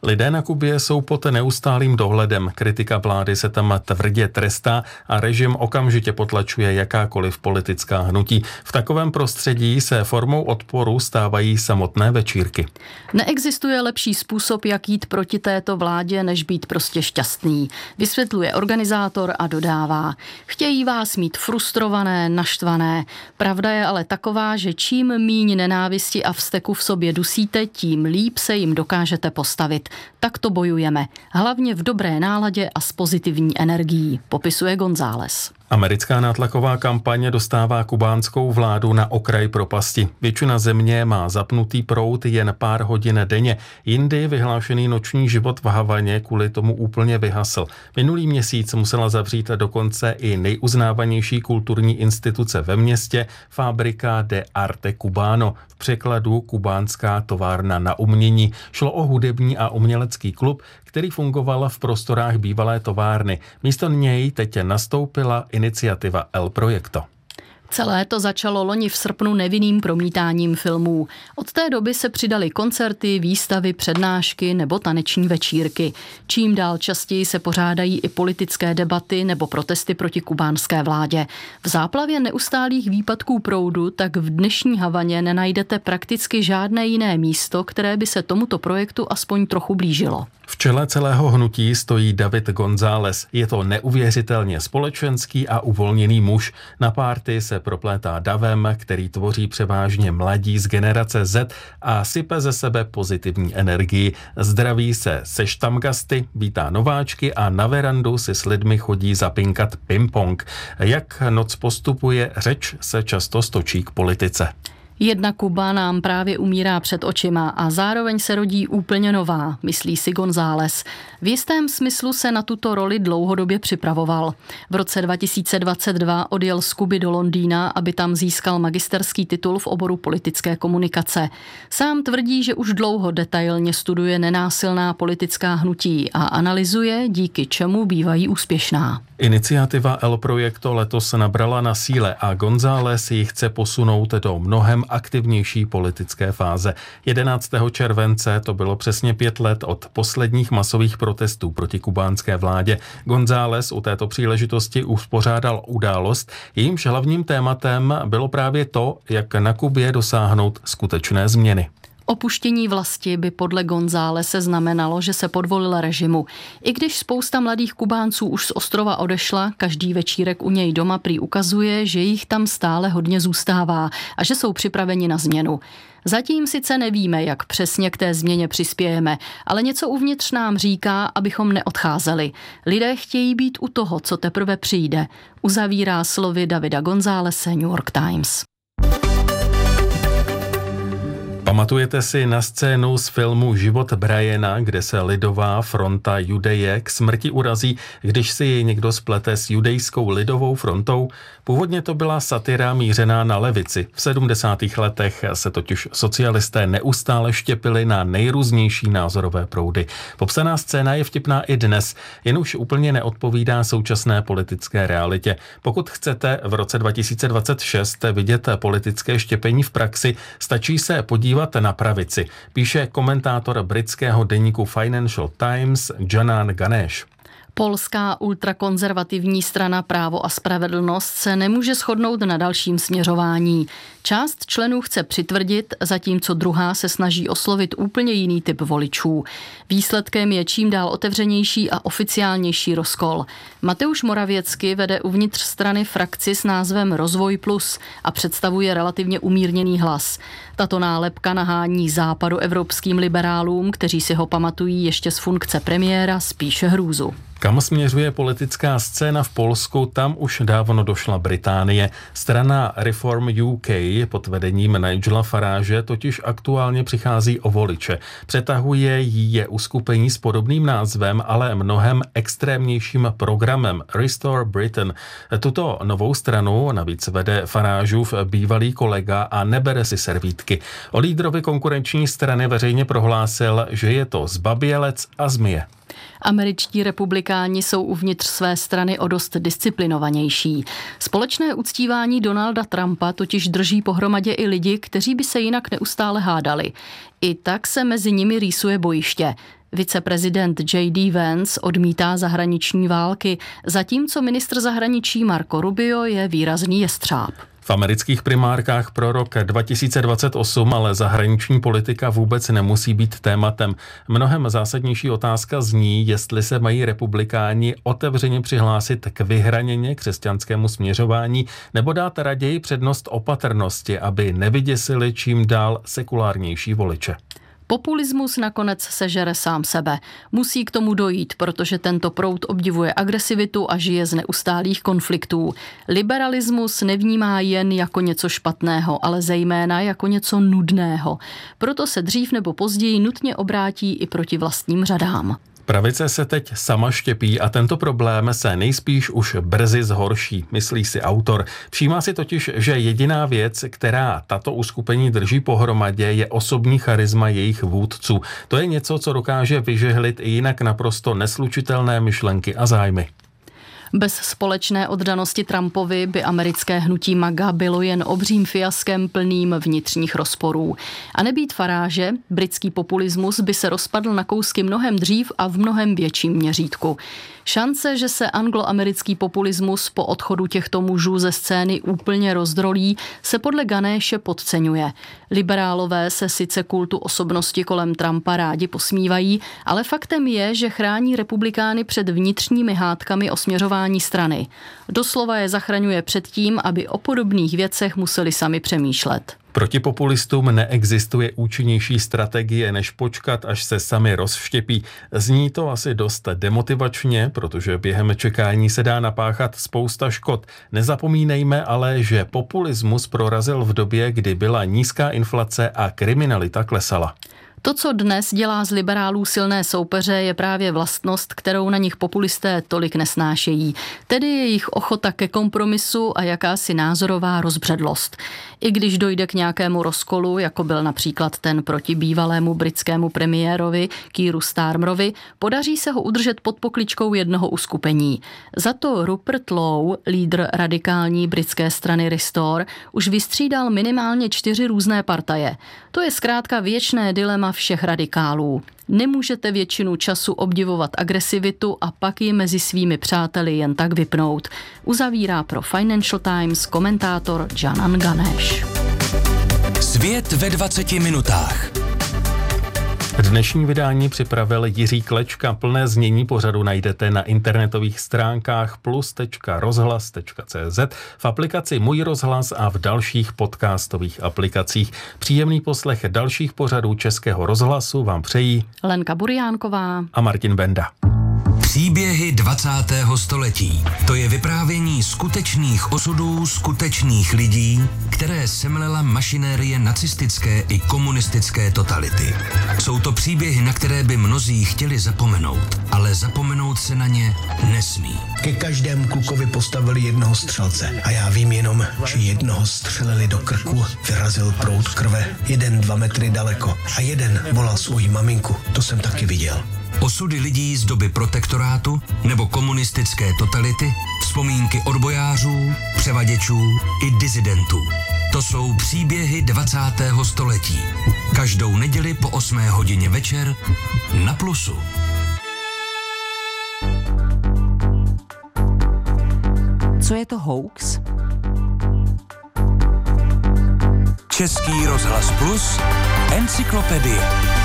Lidé na Kubě jsou pod neustálým dohledem. Kritika vlády se tam tvrdě trestá a režim okamžitě potlačuje jakákoliv politická hnutí. V takovém prostředí se formou odporu stávají samotné večírky. Neexistuje lepší způsob, jak jít proti této vládě, než být prostě šťastný. Vysvětluje organizátor a dodává. Chtějí vás mít frustrované, naštvané. Pravda je ale taková, že čím míň nenávisti a vzteku v sobě dusíte, tím líp se jim dokážete postavit. Tak to bojujeme. Hlavně v dobré náladě a s pozitivní energií, popisuje González. Americká nátlaková kampaně dostává kubánskou vládu na okraj propasti. Většina země má zapnutý proud jen pár hodin denně. Jindy vyhlášený noční život v Havaně kvůli tomu úplně vyhasl. Minulý měsíc musela zavřít dokonce i nejuznávanější kulturní instituce ve městě, Fábrica de Arte Cubano, v překladu kubánská továrna na umění. Šlo o hudební a umělecký klub, který fungoval v prostorách bývalé továrny. Místo něj teď nastoupila iniciativa El Proyecto. Celé to začalo loni v srpnu nevinným promítáním filmů. Od té doby se přidaly koncerty, výstavy, přednášky nebo taneční večírky. Čím dál častěji se pořádají i politické debaty nebo protesty proti kubánské vládě. V záplavě neustálých výpadků proudu tak v dnešní Havaně nenajdete prakticky žádné jiné místo, které by se tomuto projektu aspoň trochu blížilo. V čele celého hnutí stojí David González. Je to neuvěřitelně společenský a uvolněný muž. Na párty se proplétá davem, který tvoří převážně mladí z generace Z a sype ze sebe pozitivní energii. Zdraví se se štamgasty, vítá nováčky a na verandu si s lidmi chodí zapinkat ping-pong. Jak noc postupuje, řeč se často stočí k politice. Jedna Kuba nám právě umírá před očima a zároveň se rodí úplně nová, myslí si González. V jistém smyslu se na tuto roli dlouhodobě připravoval. V roce dva tisíce dvacet dva odjel z Kuby do Londýna, aby tam získal magisterský titul v oboru politické komunikace. Sám tvrdí, že už dlouho detailně studuje nenásilná politická hnutí a analyzuje, díky čemu bývají úspěšná. Iniciativa El Proyecto letos nabrala na síle a González ji chce posunout do mnohem aktivnější politické fáze. jedenáctého července to bylo přesně pět let od posledních masových protestů proti kubánské vládě. González u této příležitosti uspořádal událost, jejímž hlavním tématem bylo právě to, jak na Kubě dosáhnout skutečné změny. Opuštění vlasti by podle Gonzálese znamenalo, že se podvolil režimu. I když spousta mladých Kubánců už z ostrova odešla, každý večírek u něj doma prý ukazuje, že jich tam stále hodně zůstává a že jsou připraveni na změnu. Zatím sice nevíme, jak přesně k té změně přispějeme, ale něco uvnitř nám říká, abychom neodcházeli. Lidé chtějí být u toho, co teprve přijde, uzavírá slovy Davida Gonzálese New York Times. Pamatujete si na scénu z filmu Život Briana, kde se lidová fronta Judeje k smrti urazí, když si ji někdo splete s judejskou lidovou frontou? Původně to byla satira mířená na levici. V sedmdesátých letech se totiž socialisté neustále štěpili na nejrůznější názorové proudy. Popsaná scéna je vtipná i dnes, jen už úplně neodpovídá současné politické realitě. Pokud chcete v roce dva tisíce dvacet šest vidět politické štěpení v praxi, stačí se podívat na pravici, píše komentátor britského deníku Financial Times Janan Ganesh. Polská ultrakonzervativní strana Právo a spravedlnost se nemůže shodnout na dalším směřování. Část členů chce přitvrdit, zatímco druhá se snaží oslovit úplně jiný typ voličů. Výsledkem je čím dál otevřenější a oficiálnější rozkol. Mateusz Morawiecki vede uvnitř strany frakci s názvem Rozvoj plus a představuje relativně umírněný hlas. Tato nálepka nahání západoevropským liberálům, kteří si ho pamatují ještě z funkce premiéra, spíše hrůzu. Kam směřuje politická scéna v Polsku, tam už dávno došla Británie. Strana Reform U K pod vedením Nigela Farage totiž aktuálně přichází o voliče. Přetahuje jí je uskupení s podobným názvem, ale mnohem extrémnějším programem Restore Britain. Tuto novou stranu navíc vede Farageův bývalý kolega a nebere si servítky. O lídrovi konkurenční strany veřejně prohlásil, že je to zbabělec a zmije. Američtí republikáni jsou uvnitř své strany o dost disciplinovanější. Společné uctívání Donalda Trumpa totiž drží pohromadě i lidi, kteří by se jinak neustále hádali. I tak se mezi nimi rýsuje bojiště. Viceprezident J D Vance odmítá zahraniční války, zatímco ministr zahraničí Marco Rubio je výrazný jestřáb. V amerických primárkách pro rok dva tisíce dvacet osm ale zahraniční politika vůbec nemusí být tématem. Mnohem zásadnější otázka zní, jestli se mají republikáni otevřeně přihlásit k vyhraněně křesťanskému směřování nebo dát raději přednost opatrnosti, aby nevyděsili čím dál sekulárnější voliče. Populismus nakonec sežere sám sebe. Musí k tomu dojít, protože tento proud obdivuje agresivitu a žije z neustálých konfliktů. Liberalismus nevnímá jen jako něco špatného, ale zejména jako něco nudného. Proto se dřív nebo později nutně obrátí i proti vlastním řadám. Pravice se teď sama štěpí a tento problém se nejspíš už brzy zhorší, myslí si autor. Všímá si totiž, že jediná věc, která tato uskupení drží pohromadě, je osobní charisma jejich vůdců. To je něco, co dokáže vyžehlit i jinak naprosto neslučitelné myšlenky a zájmy. Bez společné oddanosti Trumpovi by americké hnutí MAGA bylo jen obřím fiaskem plným vnitřních rozporů. A nebýt Farage, britský populismus by se rozpadl na kousky mnohem dřív a v mnohem větším měřítku. Šance, že se angloamerický populismus po odchodu těchto mužů ze scény úplně rozdrolí, se podle Ganéše podceňuje. Liberálové se sice kultu osobnosti kolem Trumpa rádi posmívají, ale faktem je, že chrání republikány před vnitřními hádkami o směřování strany. Doslova je zachraňuje před tím, aby o podobných věcech museli sami přemýšlet. Proti populistům neexistuje účinnější strategie, než počkat, až se sami rozštěpí. Zní to asi dost demotivačně, protože během čekání se dá napáchat spousta škod. Nezapomínejme ale, že populismus prorazil v době, kdy byla nízká inflace a kriminalita klesala. To, co dnes dělá z liberálů silné soupeře, je právě vlastnost, kterou na nich populisté tolik nesnášejí. Tedy jejich ochota ke kompromisu a jakási názorová rozbředlost. I když dojde k nějakému rozkolu, jako byl například ten proti bývalému britskému premiérovi Keeru Starmerovi, podaří se ho udržet pod pokličkou jednoho uskupení. Za to Rupert Lowe, lídr radikální britské strany Restore, už vystřídal minimálně čtyři různé partaje. To je zkrátka věčné dilema všech radikálů. Nemůžete většinu času obdivovat agresivitu a pak ji mezi svými přáteli jen tak vypnout. Uzavírá pro Financial Times komentátor Janan Ganesh. Svět ve dvaceti minutách. Dnešní vydání připravil Jiří Klečka. Plné znění pořadu najdete na internetových stránkách plus tečka rozhlas tečka cé zet, v aplikaci Můj rozhlas a v dalších podcastových aplikacích. Příjemný poslech dalších pořadů Českého rozhlasu vám přejí Lenka Buriánková a Martin Benda. Příběhy dvacátého století. To je vyprávění skutečných osudů skutečných lidí, které semlela mašinérie nacistické i komunistické totality. Jsou to příběhy, na které by mnozí chtěli zapomenout, ale zapomenout se na ně nesmí. Ke každému klukovi postavili jednoho střelce a já vím jenom, že jednoho střelili do krku, vyrazil proud krve, jeden dva metry daleko a jeden volal svoji maminku, to jsem taky viděl. Osudy lidí z doby protektorátu nebo komunistické totality, vzpomínky odbojářů, převaděčů i disidentů. To jsou příběhy dvacátého století. Každou neděli po osmé hodině večer na Plusu. Co je to hoax? Český rozhlas Plus, encyklopedie.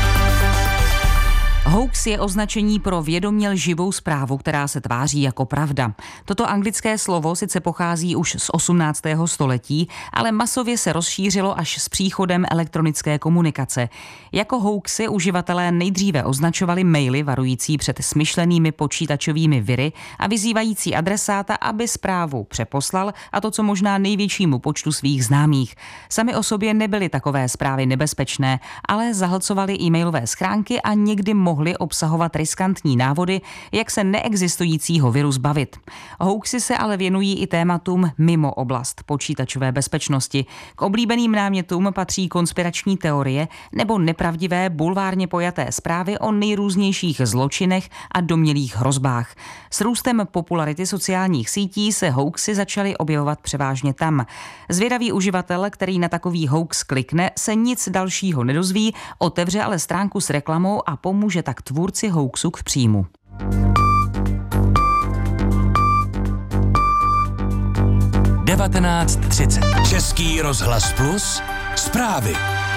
Hoax je označení pro vědomě lživou zprávu, která se tváří jako pravda. Toto anglické slovo sice pochází už z osmnáctého století, ale masově se rozšířilo až s příchodem elektronické komunikace. Jako hoaxy uživatelé nejdříve označovali maily varující před smyšlenými počítačovými viry a vyzývající adresáta, aby zprávu přeposlal, a to co možná největšímu počtu svých známých. Sami o sobě nebyly takové zprávy nebezpečné, ale zahlcovaly e-mailové schránky a někdy mohly mohly obsahovat riskantní návody, jak se neexistujícího viru zbavit. Hoaxy se ale věnují i tématům mimo oblast počítačové bezpečnosti. K oblíbeným námětům patří konspirační teorie nebo nepravdivé bulvárně pojaté zprávy o nejrůznějších zločinech a domnělých hrozbách. S růstem popularity sociálních sítí se hoaxy začaly objevovat převážně tam. Zvědavý uživatel, který na takový hoax klikne, se nic dalšího nedozví, otevře ale stránku s reklamou a pomůže tak tvůrci hoaxu k příjmu. devatenáct třicet. Český rozhlas Plus. Zprávy.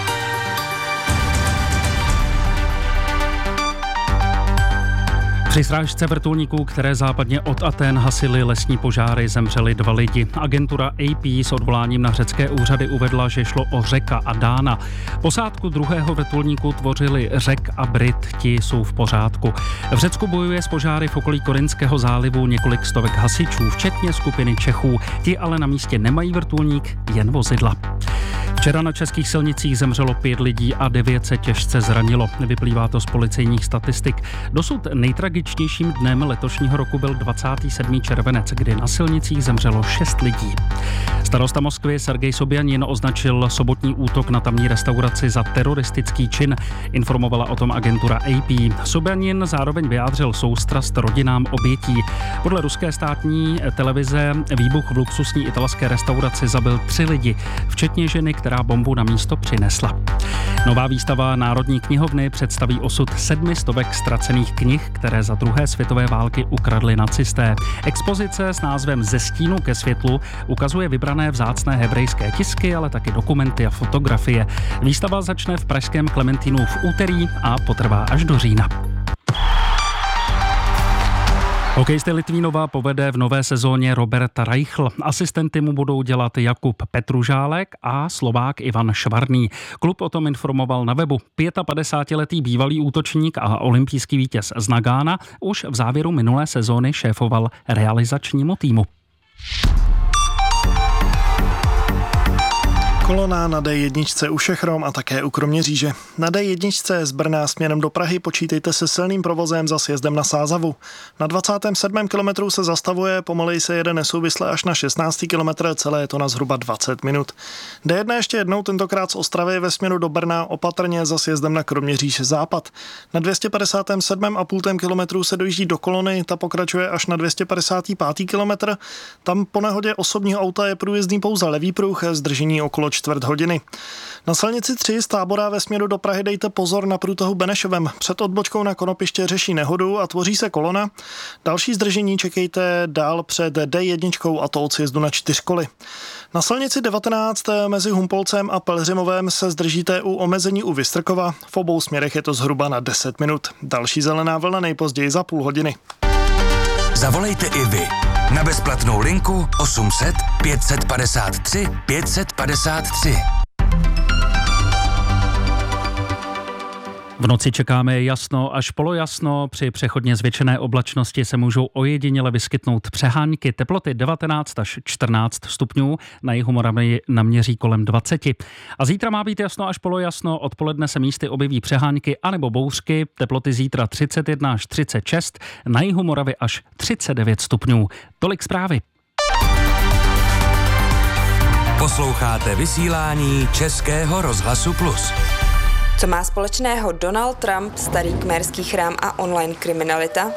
Při srážce vrtulníků, které západně od Athén hasily lesní požáry, zemřeli dva lidi. Agentura A P s odvoláním na řecké úřady uvedla, že šlo o Řeka a Dána. Posádku druhého vrtulníku tvořili Řek a Brit, ti jsou v pořádku. V Řecku bojuje s požáry v okolí Korinského zálivu několik stovek hasičů, včetně skupiny Čechů. Ti ale na místě nemají vrtulník, jen vozidla. Včera na českých silnicích zemřelo pět lidí a devět se těžce zranilo. Vyplývá to z policejních statistik. Dosud nejtragičtějším dnem letošního roku byl dvacátého sedmého červenec, kdy na silnicích zemřelo šest lidí. Starosta Moskvy Sergej Sobjanin označil sobotní útok na tamní restauraci za teroristický čin. Informovala o tom agentura A P. Sobjanin zároveň vyjádřil soustrast rodinám obětí. Podle ruské státní televize výbuch v luxusní italské restauraci zabil tři lidi, včetně ženy, která bombu na místo přinesla. Nová výstava Národní knihovny představí osud sedmi stovek ztracených knih, které za druhé světové války ukradli nacisté. Expozice s názvem Ze stínu ke světlu ukazuje vybrané vzácné hebrejské tisky, ale taky dokumenty a fotografie. Výstava začne v pražském Klementínu v úterý a potrvá až do října. Hokejisty Litvínova povede v nové sezóně Robert Reichl. Asistenty mu budou dělat Jakub Petružálek a Slovák Ivan Švarný. Klub o tom informoval na webu. padesátipětiletý bývalý útočník a olympijský vítěz z Nagána už v závěru minulé sezóny šéfoval realizačnímu týmu. Kolona na D jedna u Šechrom a také u Kroměříže. Na D jedna z Brna směrem do Prahy počítejte se silným provozem za sjezdem na Sázavu. Na dvacátém sedmém kilometru se zastavuje, pomaleji se jede nesouvisle až na šestnáctý kilometr, celé je to na zhruba dvacet minut. D jedna ještě jednou, tentokrát z Ostravy ve směru do Brna, opatrně za sjezdem na Kroměříž západ. Na dvě stě padesát sedm a půl kilometru se dojíždí do Kolony, ta pokračuje až na dvě stě padesát pět kilometr. Tam po nehodě osobního auta je průjezdný pouze levý pruh, zdržení okolo čtvrt hodiny. Na silnici tři z Tábora ve směru do Prahy dejte pozor na průtahu Benešovem. Před odbočkou na Konopiště řeší nehodu a tvoří se kolona. Další zdržení čekejte dál před D jedna a to od sjezdu na čtyřkoly. Na silnici devatenáct mezi Humpolcem a Pelhřimovem se zdržíte u omezení u Vystrkova. V obou směrech je to zhruba na deset minut. Další zelená vlna nejpozději za půl hodiny. Zavolejte i vy na bezplatnou linku osm set pět set padesát tři pět set padesát tři. V noci čekáme jasno až polojasno, při přechodně zvětšené oblačnosti se můžou ojediněle vyskytnout přehánky, teploty devatenáct až čtrnáct stupňů, na jihu Moravy naměří kolem dvacet. A zítra má být jasno až polojasno, odpoledne se místy objeví přehánky anebo bouřky, teploty zítra třicet jedna až třicet šest, na jihu Moravy až třicet devět stupňů. Tolik zprávy. Posloucháte vysílání Českého rozhlasu Plus. Co má společného Donald Trump, starý kmerský chrám a online kriminalita?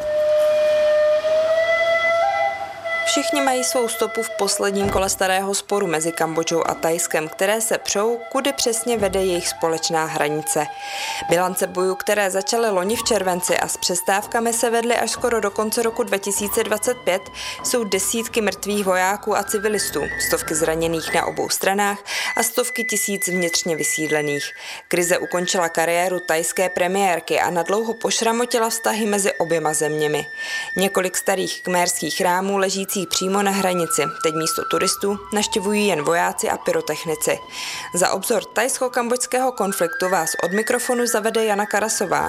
Všichni mají svou stopu v posledním kole starého sporu mezi Kambodžou a Thajskem, které se přou, kudy přesně vede jejich společná hranice. Bilance bojů, které začaly loni v červenci a s přestávkami se vedly až skoro do konce roku dva tisíce dvacet pět, jsou desítky mrtvých vojáků a civilistů, stovky zraněných na obou stranách a stovky tisíc vnitřně vysídlených. Krize ukončila kariéru thajské premiérky a nadlouho pošramotila vztahy mezi oběma zeměmi. Několik starých kmérských chrámů ležících přímo na hranici teď místo turistů navštěvují jen vojáci a pyrotechnici. Za obzor thajsko-kambodžského konfliktu vás od mikrofonu zavede Jana Karasová.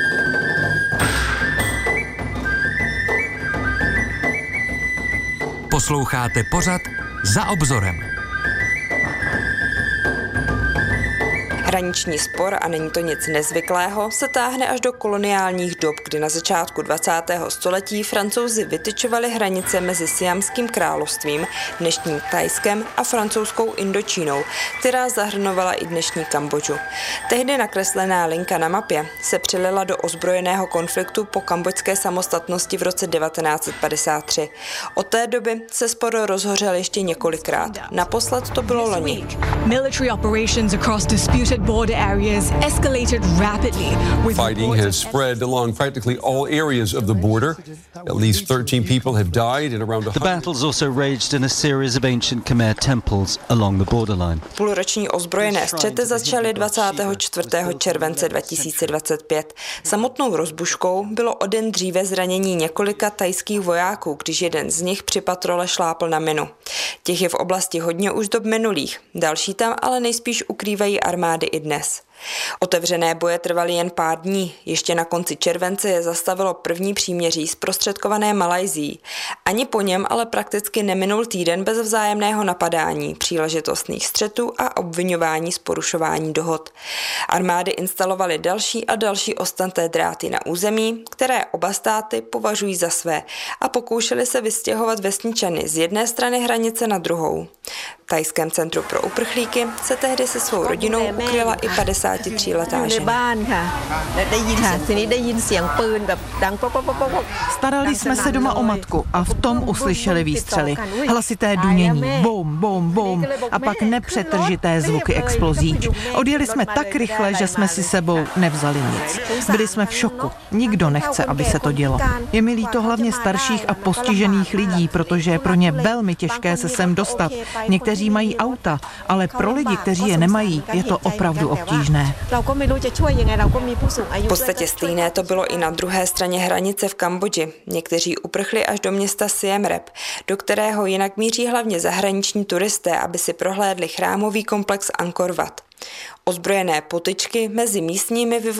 Posloucháte pořad Za obzorem. Hraniční spor, a není to nic nezvyklého, se táhne až do koloniálních dob, kdy na začátku dvacátého století Francouzi vytyčovali hranice mezi Siamským královstvím, dnešním Thajskem a francouzskou Indočínou, která zahrnovala i dnešní Kambodžu. Tehdy nakreslená linka na mapě se přilila do ozbrojeného konfliktu po kambodžské samostatnosti v roce devatenáct set padesát tři. Od té doby se spor rozhořel ještě několikrát. Naposled to bylo loni. Military operations across disputed occupied border areas escalated rapidly. Fighting has spread along practically all areas of the border. At least thirteen people have died and around The battles also raged in a series of ancient Khmer temples along the borderline. Půlroční ozbrojené střety začaly dvacátého čtvrtého července dva tisíce dvacet pět. Samotnou rozbuškou bylo o den dříve zranění několika thajských vojáků, když jeden z nich při patrole šlápl na minu. Těch je v oblasti hodně už dob minulých, další tam ale nejspíš ukrývají armády i dnes. Otevřené boje trvaly jen pár dní. Ještě na konci července je zastavilo první příměří zprostředkované Malajsií. Ani po něm ale prakticky neminul týden bez vzájemného napadání, příležitostných střetů a obviňování z porušování dohod. Armády instalovaly další a další ostanté dráty na území, které oba státy považují za své, a pokoušeli se vystěhovat vesničany z jedné strany hranice na druhou. V thajském centru pro uprchlíky se tehdy se svou rodinou ukryla i padesátitříletá žena. Starali jsme se doma o matku a v tom uslyšeli výstřely. Hlasité dunění, bum, bum, bum a pak nepřetržité zvuky explozí. Odjeli jsme tak rychle, že jsme si sebou nevzali nic. Byli jsme v šoku. Nikdo nechce, aby se to dělo. Je mi líto hlavně starších a postižených lidí, protože je pro ně velmi těžké se sem dostat. Někteří mají auta, ale pro lidi, kteří je nemají, je to opravdu obtížné. V podstatě stejné to bylo i na druhé straně hranice v Kambodži. Někteří uprchli až do města Siem Reap, do kterého jinak míří hlavně zahraniční turisté, aby si prohlédli chrámový komplex Angkor Wat. Ozbrojené potyčky mezi místními vyvolaly